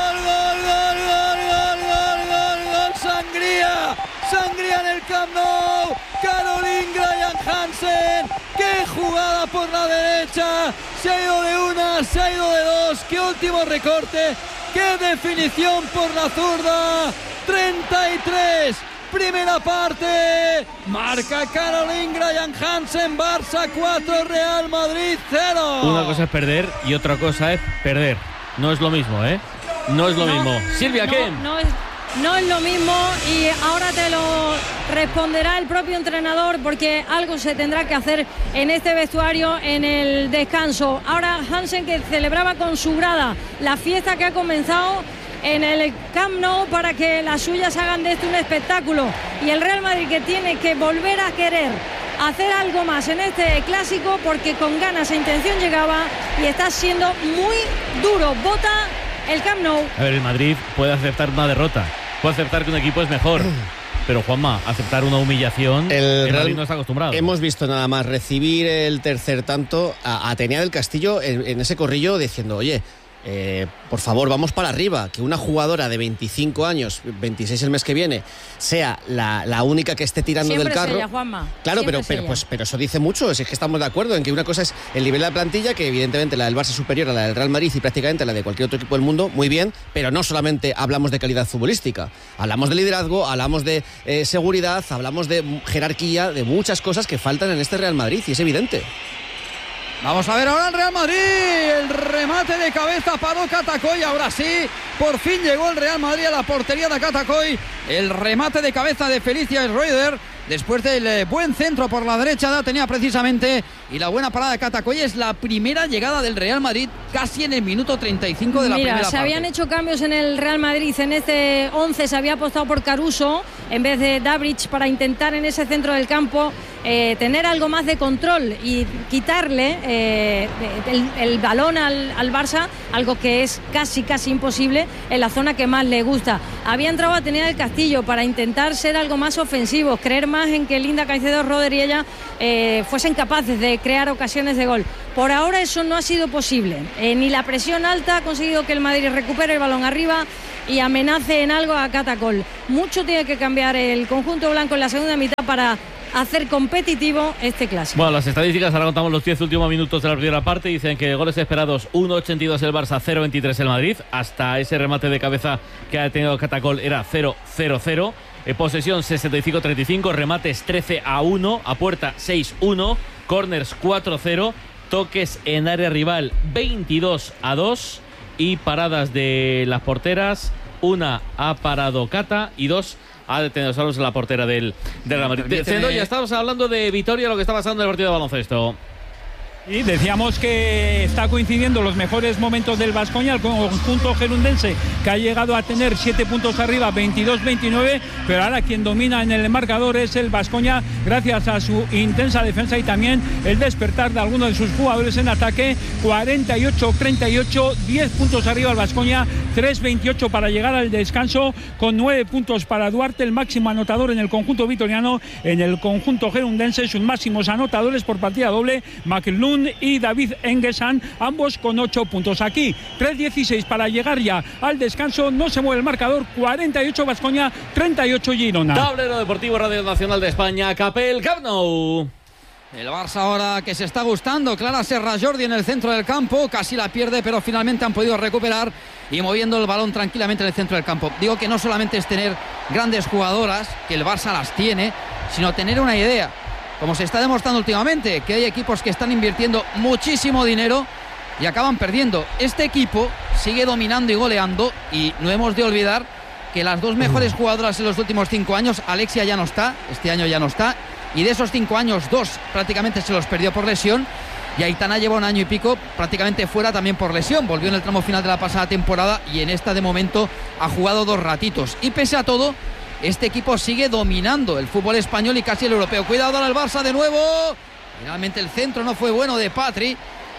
Sangría en el Camp Nou. Caroline Graham Hansen. ¡Qué jugada por la derecha! Se ha ido de una, se ha ido de dos. ¡Qué último recorte! ¡Qué definición por la zurda! 33. Primera parte. Marca Caroline Graham Hansen. Barça 4, Real Madrid 0. Una cosa es perder y otra cosa es perder. No es lo mismo, ¿eh? No es lo mismo. Silvia, ¿qué? No es lo mismo y ahora te lo responderá el propio entrenador porque algo se tendrá que hacer en este vestuario en el descanso. Ahora Hansen, que celebraba con su grada la fiesta que ha comenzado en el Camp Nou para que las suyas hagan de esto un espectáculo, y el Real Madrid, que tiene que volver a querer hacer algo más en este clásico porque con ganas e intención llegaba y está siendo muy duro. Bota el Camp Nou. A ver, el Madrid puede aceptar una derrota, puede aceptar que un equipo es mejor, pero Juanma, aceptar una humillación, el Madrid no está acostumbrado. Hemos visto nada más recibir el tercer tanto a Atenea del Castillo en ese corrillo diciendo, oye, por favor, vamos para arriba. Que una jugadora de 25 años, 26 el mes que viene, sea la única que esté tirando siempre del carro. Es ella, Juanma. Claro, siempre pero eso dice mucho. Es que estamos de acuerdo en que una cosa es el nivel de la plantilla, que evidentemente la del Barça es superior a la del Real Madrid y prácticamente la de cualquier otro equipo del mundo, muy bien, pero no solamente hablamos de calidad futbolística. Hablamos de liderazgo, hablamos de seguridad, hablamos de jerarquía, de muchas cosas que faltan en este Real Madrid, y es evidente. Vamos a ver ahora el Real Madrid, el remate de cabeza paró Catacoy, ahora sí, por fin llegó el Real Madrid a la portería de Catacoy, el remate de cabeza de Felicia Schroeder, después del buen centro por la derecha la tenía precisamente, y la buena parada de Catacoy. Es la primera llegada del Real Madrid casi en el minuto 35 de la primera parte. Se habían hecho cambios en el Real Madrid, en este 11 se había apostado por Caruso en vez de Dabrich para intentar en ese centro del campo tener algo más de control y quitarle el balón al Barça, algo que es casi imposible en la zona que más le gusta. Había entrado a tener el Castillo para intentar ser algo más ofensivos, creer más en que Linda Caicedo, Roder y ella fuesen capaces de crear ocasiones de gol. Por ahora eso no ha sido posible, ni la presión alta ha conseguido que el Madrid recupere el balón arriba y amenace en algo a Catacol. Mucho tiene que cambiar el conjunto blanco en la segunda mitad para hacer competitivo este clásico. Bueno, las estadísticas, ahora contamos los 10 últimos minutos de la primera parte. Dicen que goles esperados 1,82 el Barça, 0,23 el Madrid. Hasta ese remate de cabeza que ha tenido Catacol era 0-0-0. Posesión 65-35, remates 13-1, a puerta 6-1, corners 4-0, toques en área rival 22-2 y paradas de las porteras. Una ha parado Cata y dos ha detenido solos la portera del Real Madrid. Ya estamos hablando de Vitoria, lo que está pasando en el partido de baloncesto. Y decíamos que está coincidiendo los mejores momentos del Baskonia, el conjunto gerundense, que ha llegado a tener 7 puntos arriba, 22-29, pero ahora quien domina en el marcador es el Baskonia, gracias a su intensa defensa y también el despertar de algunos de sus jugadores en ataque. 48-38, 10 puntos arriba el Baskonia, 3-28 para llegar al descanso, con 9 puntos para Duarte, el máximo anotador en el conjunto vitoriano. En el conjunto gerundense, sus máximos anotadores por partida doble, McLeod y David Engesan, ambos con 8 puntos. Aquí 3-16 para llegar ya al descanso. No se mueve el marcador. 48 Baskonia, 38 Girona. Tablero Deportivo Radio Nacional de España, Capel, Camp Nou. El Barça ahora que se está gustando. Clara Serra Jordi en el centro del campo, casi la pierde, pero finalmente han podido recuperar y moviendo el balón tranquilamente en el centro del campo. Digo que no solamente es tener grandes jugadoras, que el Barça las tiene, sino tener una idea, como se está demostrando últimamente, que hay equipos que están invirtiendo muchísimo dinero y acaban perdiendo. Este equipo sigue dominando y goleando, y no hemos de olvidar que las dos mejores jugadoras en los últimos 5 años, Alexia ya no está, este año ya no está, y de esos 5 años, 2 prácticamente se los perdió por lesión, y Aitana lleva 1 año y pico prácticamente fuera también por lesión. Volvió en el tramo final de la pasada temporada y en esta de momento ha jugado 2 ratitos, y pese a todo este equipo sigue dominando el fútbol español y casi el europeo. Cuidado al Barça de nuevo. Finalmente el centro no fue bueno de Patri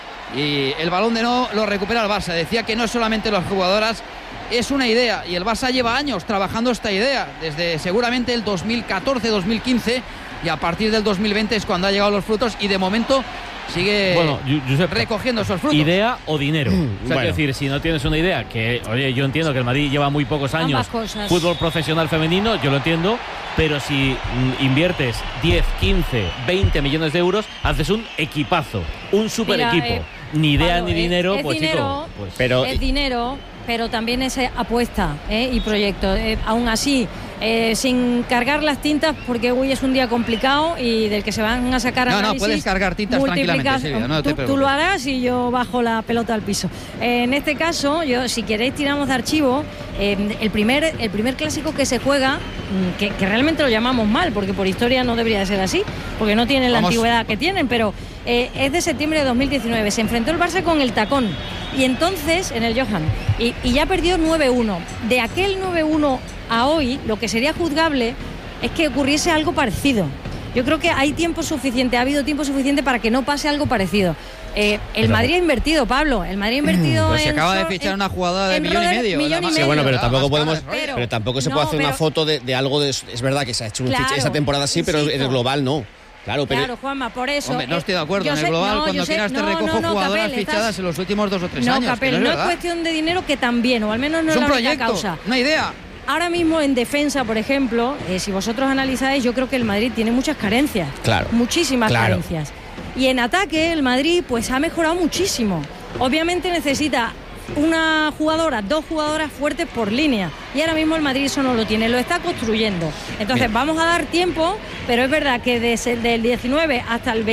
y el balón de no lo recupera el Barça. Decía que no es solamente las jugadoras, es una idea, y el Barça lleva años trabajando esta idea, desde seguramente el 2014-2015, y a partir del 2020 es cuando ha llegado los frutos, y de momento sigue recogiendo esos frutos. ¿Idea o dinero? O sea, quiero decir, si no tienes una idea, que oye, yo entiendo que el Madrid lleva muy pocos años fútbol profesional femenino, yo lo entiendo, pero si inviertes 10, 15, 20 millones de euros, haces un equipazo, un super equipo. Ni idea ni dinero, pues dinero, chico. Pues, pero es dinero, pero también es apuesta y proyecto. Aún así, sin cargar las tintas, porque hoy es un día complicado y del que se van a sacar análisis. No, puedes cargar tintas tranquilamente, Silvia, no te preocupes. Tú lo harás y yo bajo la pelota al piso. En este caso, yo, si queréis, tiramos de archivo. El primer clásico que se juega, que realmente lo llamamos mal, porque por historia no debería de ser así, porque no tienen la antigüedad que tienen, pero es de septiembre de 2019. Se enfrentó el Barça con el Tacón, y entonces en el Johan, y ya perdió 9-1. De aquel 9-1 a hoy, lo que sería juzgable es que ocurriese algo parecido. Yo creo que hay tiempo suficiente, ha habido tiempo suficiente para que no pase algo parecido. El Madrid ha invertido, Pablo. El Madrid ha invertido se acaba de fichar una jugadora de millón y medio. Sí, bueno, pero tampoco podemos. Pero tampoco se puede hacer una foto de algo. Es verdad que se ha hecho esa temporada sí, pero en el global no. Claro, pero... Claro, Juanma, por eso. Hombre, no estoy de acuerdo. En el global, cuando quieras te recojo jugadoras fichadas en los últimos 2 o 3 años. Capel, no es cuestión de dinero, que también, o al menos no es la única causa. Una idea. Ahora mismo en defensa, por ejemplo, si vosotros analizáis, yo creo que el Madrid tiene muchas carencias. Claro. Muchísimas carencias. Y en ataque el Madrid pues ha mejorado muchísimo. Obviamente necesita una jugadora, 2 jugadoras fuertes por línea. Y ahora mismo el Madrid eso no lo tiene, lo está construyendo. Entonces vamos a dar tiempo, pero es verdad que desde el 19 hasta el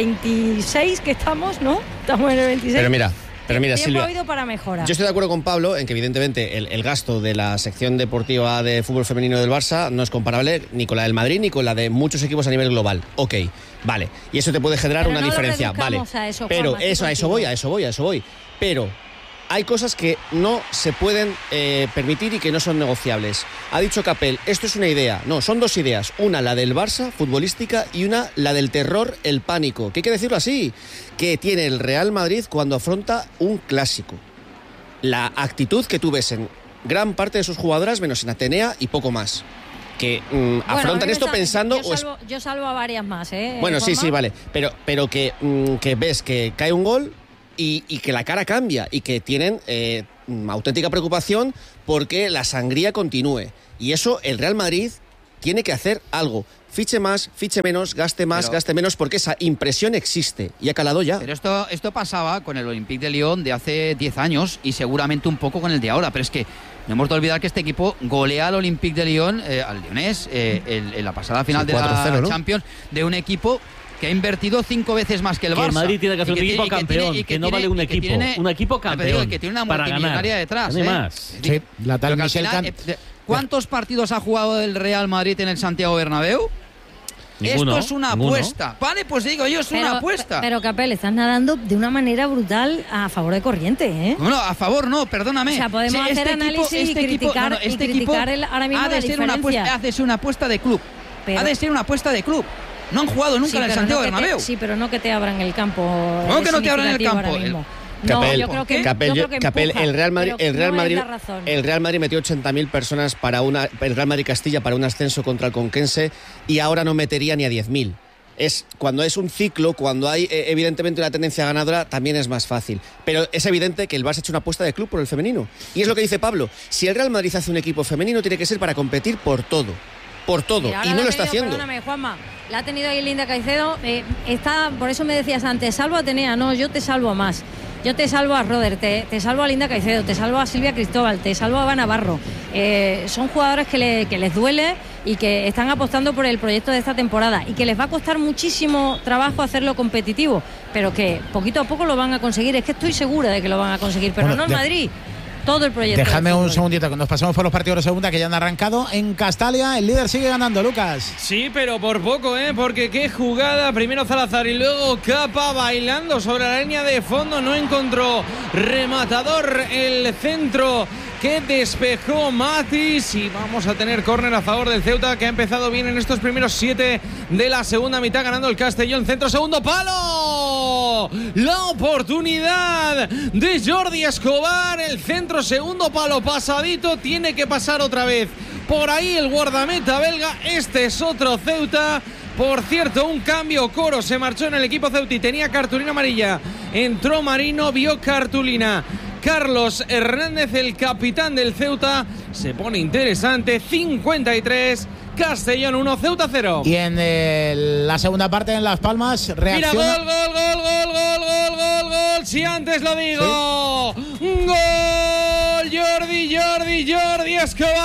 26 que estamos, ¿no? Estamos en el 26. Pero mira, Silvia, ha habido para mejorar. Yo estoy de acuerdo con Pablo en que evidentemente el gasto de la sección deportiva de fútbol femenino del Barça no es comparable ni con la del Madrid ni con la de muchos equipos a nivel global. Ok, vale. Y eso te puede generar una diferencia, vale. Pero a eso voy. Pero hay cosas que no se pueden permitir y que no son negociables. Ha dicho Capel, esto es una idea. No, son 2 ideas. Una, la del Barça, futbolística, y una, la del terror, el pánico. Que hay que decirlo así, que tiene el Real Madrid cuando afronta un clásico. La actitud que tú ves en gran parte de sus jugadoras, menos en Atenea y poco más. Que afrontan esto pensando... Yo salvo a varias más, ¿eh? Bueno, sí, vale. Pero que ves que cae un gol... Y que la cara cambia y que tienen auténtica preocupación porque la sangría continúe. Y eso el Real Madrid tiene que hacer algo. Fiche más, fiche menos, gaste más, gaste menos, porque esa impresión existe y ha calado ya. Pero esto pasaba con el Olympique de Lyon de hace 10 años y seguramente un poco con el de ahora. Pero es que no hemos de olvidar que este equipo golea al Olympique de Lyon, al lyonés, en la pasada final de la Champions, de un equipo que ha invertido 5 veces más que el Barça. Que el Madrid tiene que hacer un equipo campeón, que no vale un equipo. Un equipo campeón. Que tiene una para multimillonaria detrás. No hay más. Sí, la tal Michel ¿Cuántos partidos ha jugado el Real Madrid en el Santiago Bernabéu? Ninguno, esto es una apuesta. Vale, pues digo yo, una apuesta. Pero Capel, estás nadando de una manera brutal a favor de corriente, ¿eh? No, a favor no, perdóname. O sea, podemos hacer análisis y criticar, ahora mismo la diferencia. Ha de ser una apuesta de club. Ha de ser una apuesta de club. No han jugado nunca en el Santiago Bernabéu. Sí, pero no que te abran el campo. ¿Cómo que no te abran el campo? Capel, el Real Madrid metió 80.000 personas el Real Madrid Castilla para un ascenso contra el Conquense y ahora no metería ni a 10.000. Cuando es un ciclo, cuando hay evidentemente una tendencia ganadora, también es más fácil. Pero es evidente que el Barça ha hecho una apuesta de club por el femenino. Y es lo que dice Pablo. Si el Real Madrid hace un equipo femenino, tiene que ser para competir por todo. Y no lo está haciendo. Perdóname, Juanma, la ha tenido ahí Linda Caicedo. Por eso me decías antes, salvo a Atenea. No, yo te salvo más. Yo te salvo a Roder, te salvo a Linda Caicedo, te salvo a Silvia Cristóbal, te salvo a Eva Navarro. Son jugadores que les duele y que están apostando por el proyecto de esta temporada y que les va a costar muchísimo trabajo hacerlo competitivo, pero que poquito a poco lo van a conseguir. Es que estoy segura de que lo van a conseguir, pero no en Madrid. Todo el proyecto. Dejadme un segundito que nos pasamos por los partidos de segunda que ya han arrancado. En Castalia el líder sigue ganando, Lucas. Sí, pero por poco, porque qué jugada. Primero Salazar y luego Capa bailando sobre la línea de fondo. No encontró rematador el centro que despejó Matis y vamos a tener córner a favor del Ceuta, que ha empezado bien en estos primeros 7 de la segunda mitad, ganando el Castellón. Centro, segundo palo, la oportunidad de Jordi Escobar, el centro, segundo palo, pasadito, tiene que pasar otra vez por ahí el guardameta belga. Este es otro Ceuta. Por cierto, un cambio, Coro se marchó en el equipo Ceuta y tenía cartulina amarilla, entró Marino, vio cartulina Carlos Hernández, el capitán del Ceuta. Se pone interesante. 53, Castellón 1, Ceuta 0. Y en la segunda parte en Las Palmas reacciona. Mira, gol. Si antes lo digo. Sí. Gol, Jordi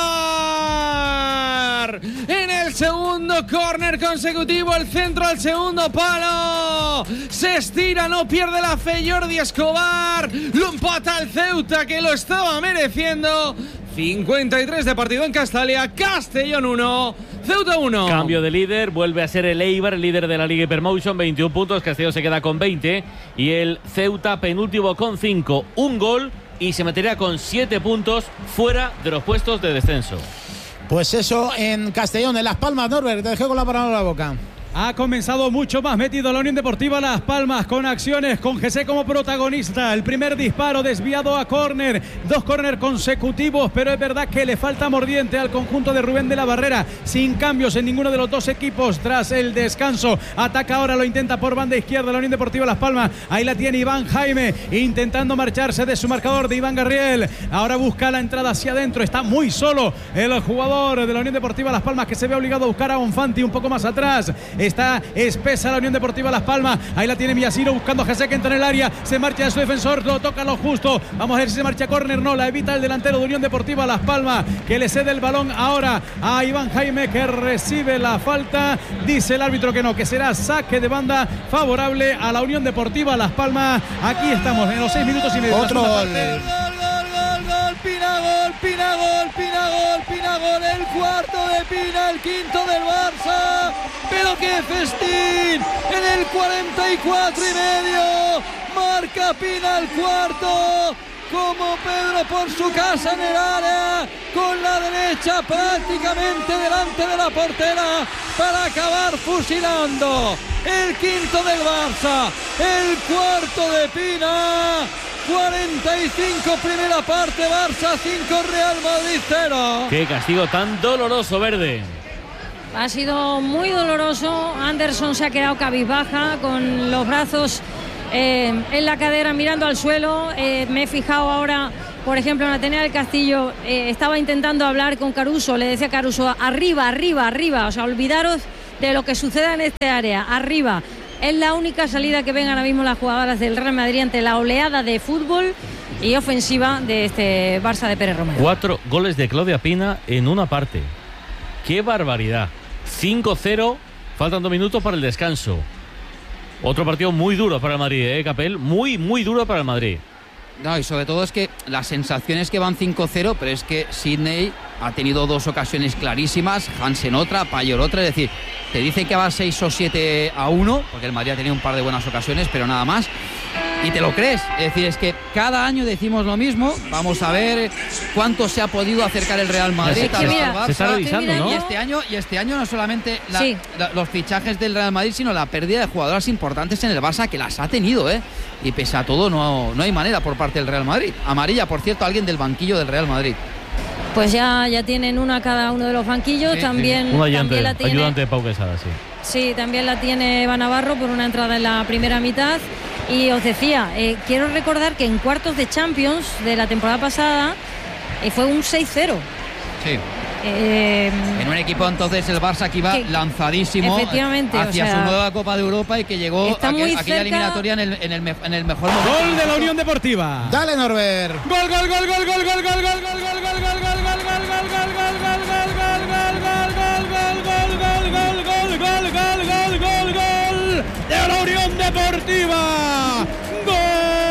Escobar. En el segundo córner consecutivo, el centro al segundo palo. Se estira, no pierde la fe Jordi Escobar. Lo empata el Ceuta, que lo estaba mereciendo. 53 de partido en Castalia. Castellón 1, Ceuta 1. Cambio de líder, vuelve a ser el Eibar, el líder de la Liga Hypermotion, 21 puntos. Castellón se queda con 20 y el Ceuta penúltimo con 5, un gol, y se metería con 7 puntos fuera de los puestos de descenso. Pues eso en Castellón, en Las Palmas. Norbert, te dejo con la palabra en la boca. Ha comenzado mucho más metido la Unión Deportiva Las Palmas, con acciones, con Jesse como protagonista. El primer disparo desviado a córner, 2 córner consecutivos, pero es verdad que le falta mordiente al conjunto de Rubén de la Barrera, sin cambios en ninguno de los dos equipos tras el descanso. Ataca ahora, lo intenta por banda izquierda la Unión Deportiva Las Palmas. Ahí la tiene Iván Jaime, intentando marcharse de su marcador de Iván Garriel. Ahora busca la entrada hacia adentro, está muy solo el jugador de la Unión Deportiva Las Palmas, que se ve obligado a buscar a Bonfanti un poco más atrás. Está espesa la Unión Deportiva Las Palmas. Ahí la tiene Villasiro buscando a Jesse, que entra en el área. Se marcha de su defensor, lo toca lo justo. Vamos a ver si se marcha córner. No, la evita el delantero de Unión Deportiva Las Palmas, que le cede el balón ahora a Iván Jaime, que recibe la falta. Dice el árbitro que no, que será saque de banda favorable a la Unión Deportiva Las Palmas. Aquí estamos en los 6 minutos y medio. Otro gol. Pina, gol, el cuarto de Pina, el quinto del Barça, pero qué festín, en el 44 y medio, marca Pina el cuarto, como Pedro por su casa en el área, con la derecha prácticamente delante de la portera, para acabar fusilando el quinto del Barça, el cuarto de Pina. 45 primera parte, Barça 5, Real Madrid 0. Qué castigo tan doloroso, Verde. Ha sido muy doloroso. Anderson se ha quedado cabizbaja, con los brazos en la cadera, mirando al suelo. Me he fijado ahora, por ejemplo, en Atenea del Castillo, estaba intentando hablar con Caruso. Le decía a Caruso: arriba, o sea, olvidaros de lo que suceda en este área, arriba. Es la única salida que ven ahora mismo las jugadoras del Real Madrid ante la oleada de fútbol y ofensiva de este Barça de Pérez Romero. 4 goles de Claudia Pina en una parte. ¡Qué barbaridad! 5-0, faltan 2 minutos para el descanso. Otro partido muy duro para el Madrid, Capel. Muy duro para el Madrid. No, y sobre todo es que la sensación es que van 5-0, pero es que Sidney ha tenido 2 ocasiones clarísimas, Hansen otra, Payor otra, es decir, te dice que va 6 o 7-1, porque el Madrid ha tenido un par de buenas ocasiones, pero nada más, y te lo crees. Es decir, es que cada año decimos lo mismo. Vamos a ver cuánto se ha podido acercar el Real Madrid al Barça. Se está revisando, ¿no? Y este año no solamente los fichajes del Real Madrid, sino la pérdida de jugadoras importantes en el Barça, que las ha tenido, y pese a todo no hay manera por parte del Real Madrid. Amarilla, por cierto, alguien del banquillo del Real Madrid. Pues ya tienen una cada uno de los banquillos. Sí, también, sí. Un también la tiene, ayudante de Pau Quesada, sí. Sí, también la tiene Eva Navarro por una entrada en la primera mitad. Y os decía, quiero recordar que en cuartos de Champions de la temporada pasada fue un 6-0. Sí. En un equipo entonces el Barça que iba lanzadísimo hacia su nueva Copa de Europa y que llegó a aquella eliminatoria en el mejor momento. Gol de la Unión Deportiva. Dale, Norbert. Gol de la Unión Deportiva. Gol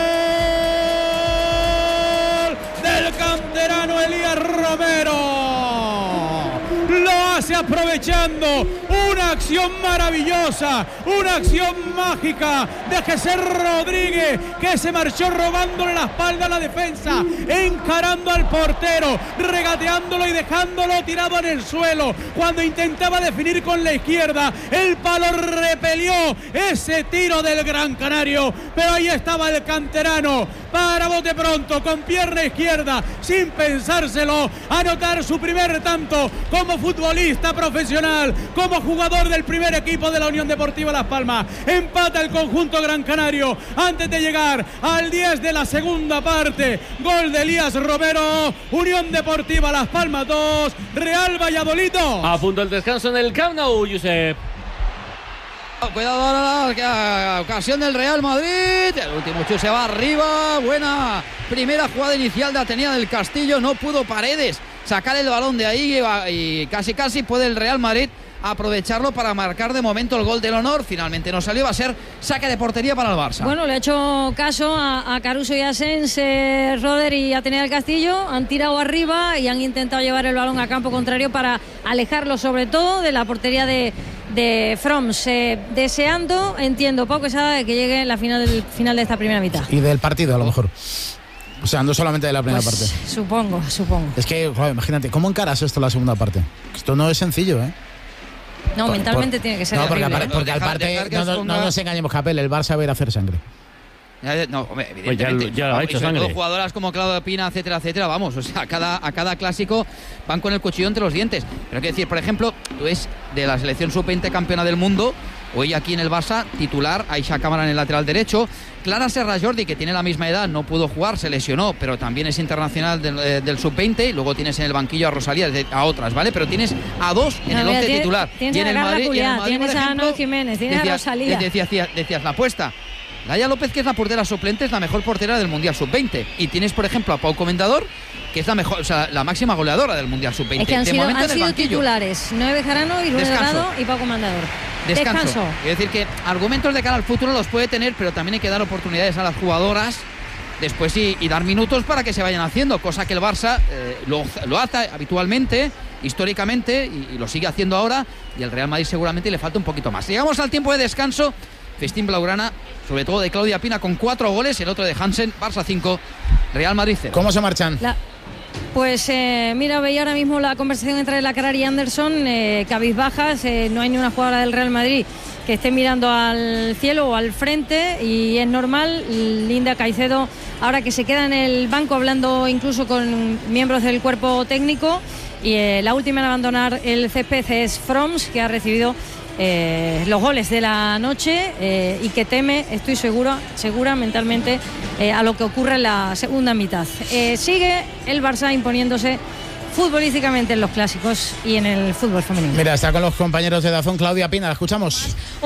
del canterano Elías Romero. Lo hace aprovechando una acción maravillosa, una acción mágica de Jesse Rodríguez, que se marchó robándole la espalda a la defensa, encarando al portero, regateándolo y dejándolo tirado en el suelo. Cuando intentaba definir con la izquierda, el palo repelió ese tiro del Gran Canario, pero ahí estaba el canterano para bote pronto, con pierna izquierda, sin pensárselo, anotar su primer tanto como futbolista profesional, como jugador del primer equipo de la Unión Deportiva Las Palmas. Empata el conjunto gran canario antes de llegar al 10 de la segunda parte. Gol de Elías Romero. Unión Deportiva Las Palmas 2, Real Valladolid 2. A punto el descanso en el Camp Nou, Josep. Cuidado ahora la ocasión del Real Madrid. El último chute se va arriba. Buena primera jugada inicial de Atenea del Castillo. No pudo Paredes sacar el balón de ahí y casi puede el Real Madrid aprovecharlo para marcar de momento el gol del honor. Finalmente no salió, va a ser saque de portería para el Barça. Bueno, le ha hecho caso a Caruso y a Sens, Roder y Atenea del Castillo. Han tirado arriba y han intentado llevar el balón a campo contrario para alejarlo sobre todo de la portería de Froms, deseando, entiendo, Pau Quesada, que llegue la final de esta primera mitad. Y del partido a lo mejor. O sea, no solamente de la primera parte. Supongo. Es que, joder, imagínate, ¿cómo encaras esto la segunda parte? Esto no es sencillo, No, mentalmente tiene que ser No, porque horrible. aparte, no nos engañemos, Capel, el Barça va a ir a hacer sangre. No, hombre, Pues ya lo ha hecho sangre. Jugadoras como Claudia Pina, etcétera, etcétera, vamos, o sea, a cada clásico van con el cuchillo entre los dientes. Pero hay que decir, por ejemplo, tú es de la selección sub-20 campeona del mundo, hoy aquí en el Barça, titular, Aisha Cámara en el lateral derecho, Clara Serra Jordi, que tiene la misma edad, no pudo jugar, se lesionó, pero también es internacional del sub-20, y luego tienes en el banquillo a Rosalía, a otras, ¿vale? Pero tienes a dos en el 11 titular. Tienes a Carla Juliá, tienes a Ana Jiménez, tienes a Rosalía. Decías la apuesta. Laia López, que es la portera suplente, es la mejor portera del Mundial Sub-20. Y tienes, por ejemplo, a Pau Comendador, que es la mejor, o sea, la máxima goleadora del Mundial Sub-20. Es que han sido titulares, Noé Bejarano, Irune Delgado y Pau Comendador. Descanso. Es decir, que argumentos de cara al futuro los puede tener, pero también hay que dar oportunidades a las jugadoras después y dar minutos para que se vayan haciendo, cosa que el Barça lo hace habitualmente, históricamente, y lo sigue haciendo ahora, y el Real Madrid seguramente le falta un poquito más. Llegamos al tiempo de descanso. Festín blaugrana, sobre todo de Claudia Pina con 4 goles, el otro de Hansen, Barça 5, Real Madrid 0. ¿Cómo se marchan? Pues mira, veía ahora mismo la conversación entre Lacrar y Anderson, cabizbajas, no hay ni una jugadora del Real Madrid que esté mirando al cielo o al frente, y es normal. Linda Caicedo, ahora que se queda en el banco hablando incluso con miembros del cuerpo técnico, y la última en abandonar el césped es Froms, que ha recibido los goles de la noche y que teme, estoy segura mentalmente, a lo que ocurre en la segunda mitad. Sigue el Barça imponiéndose futbolísticamente en los clásicos y en el fútbol femenino. Mira, está con los compañeros de Dazón Claudia Pina, la escuchamos.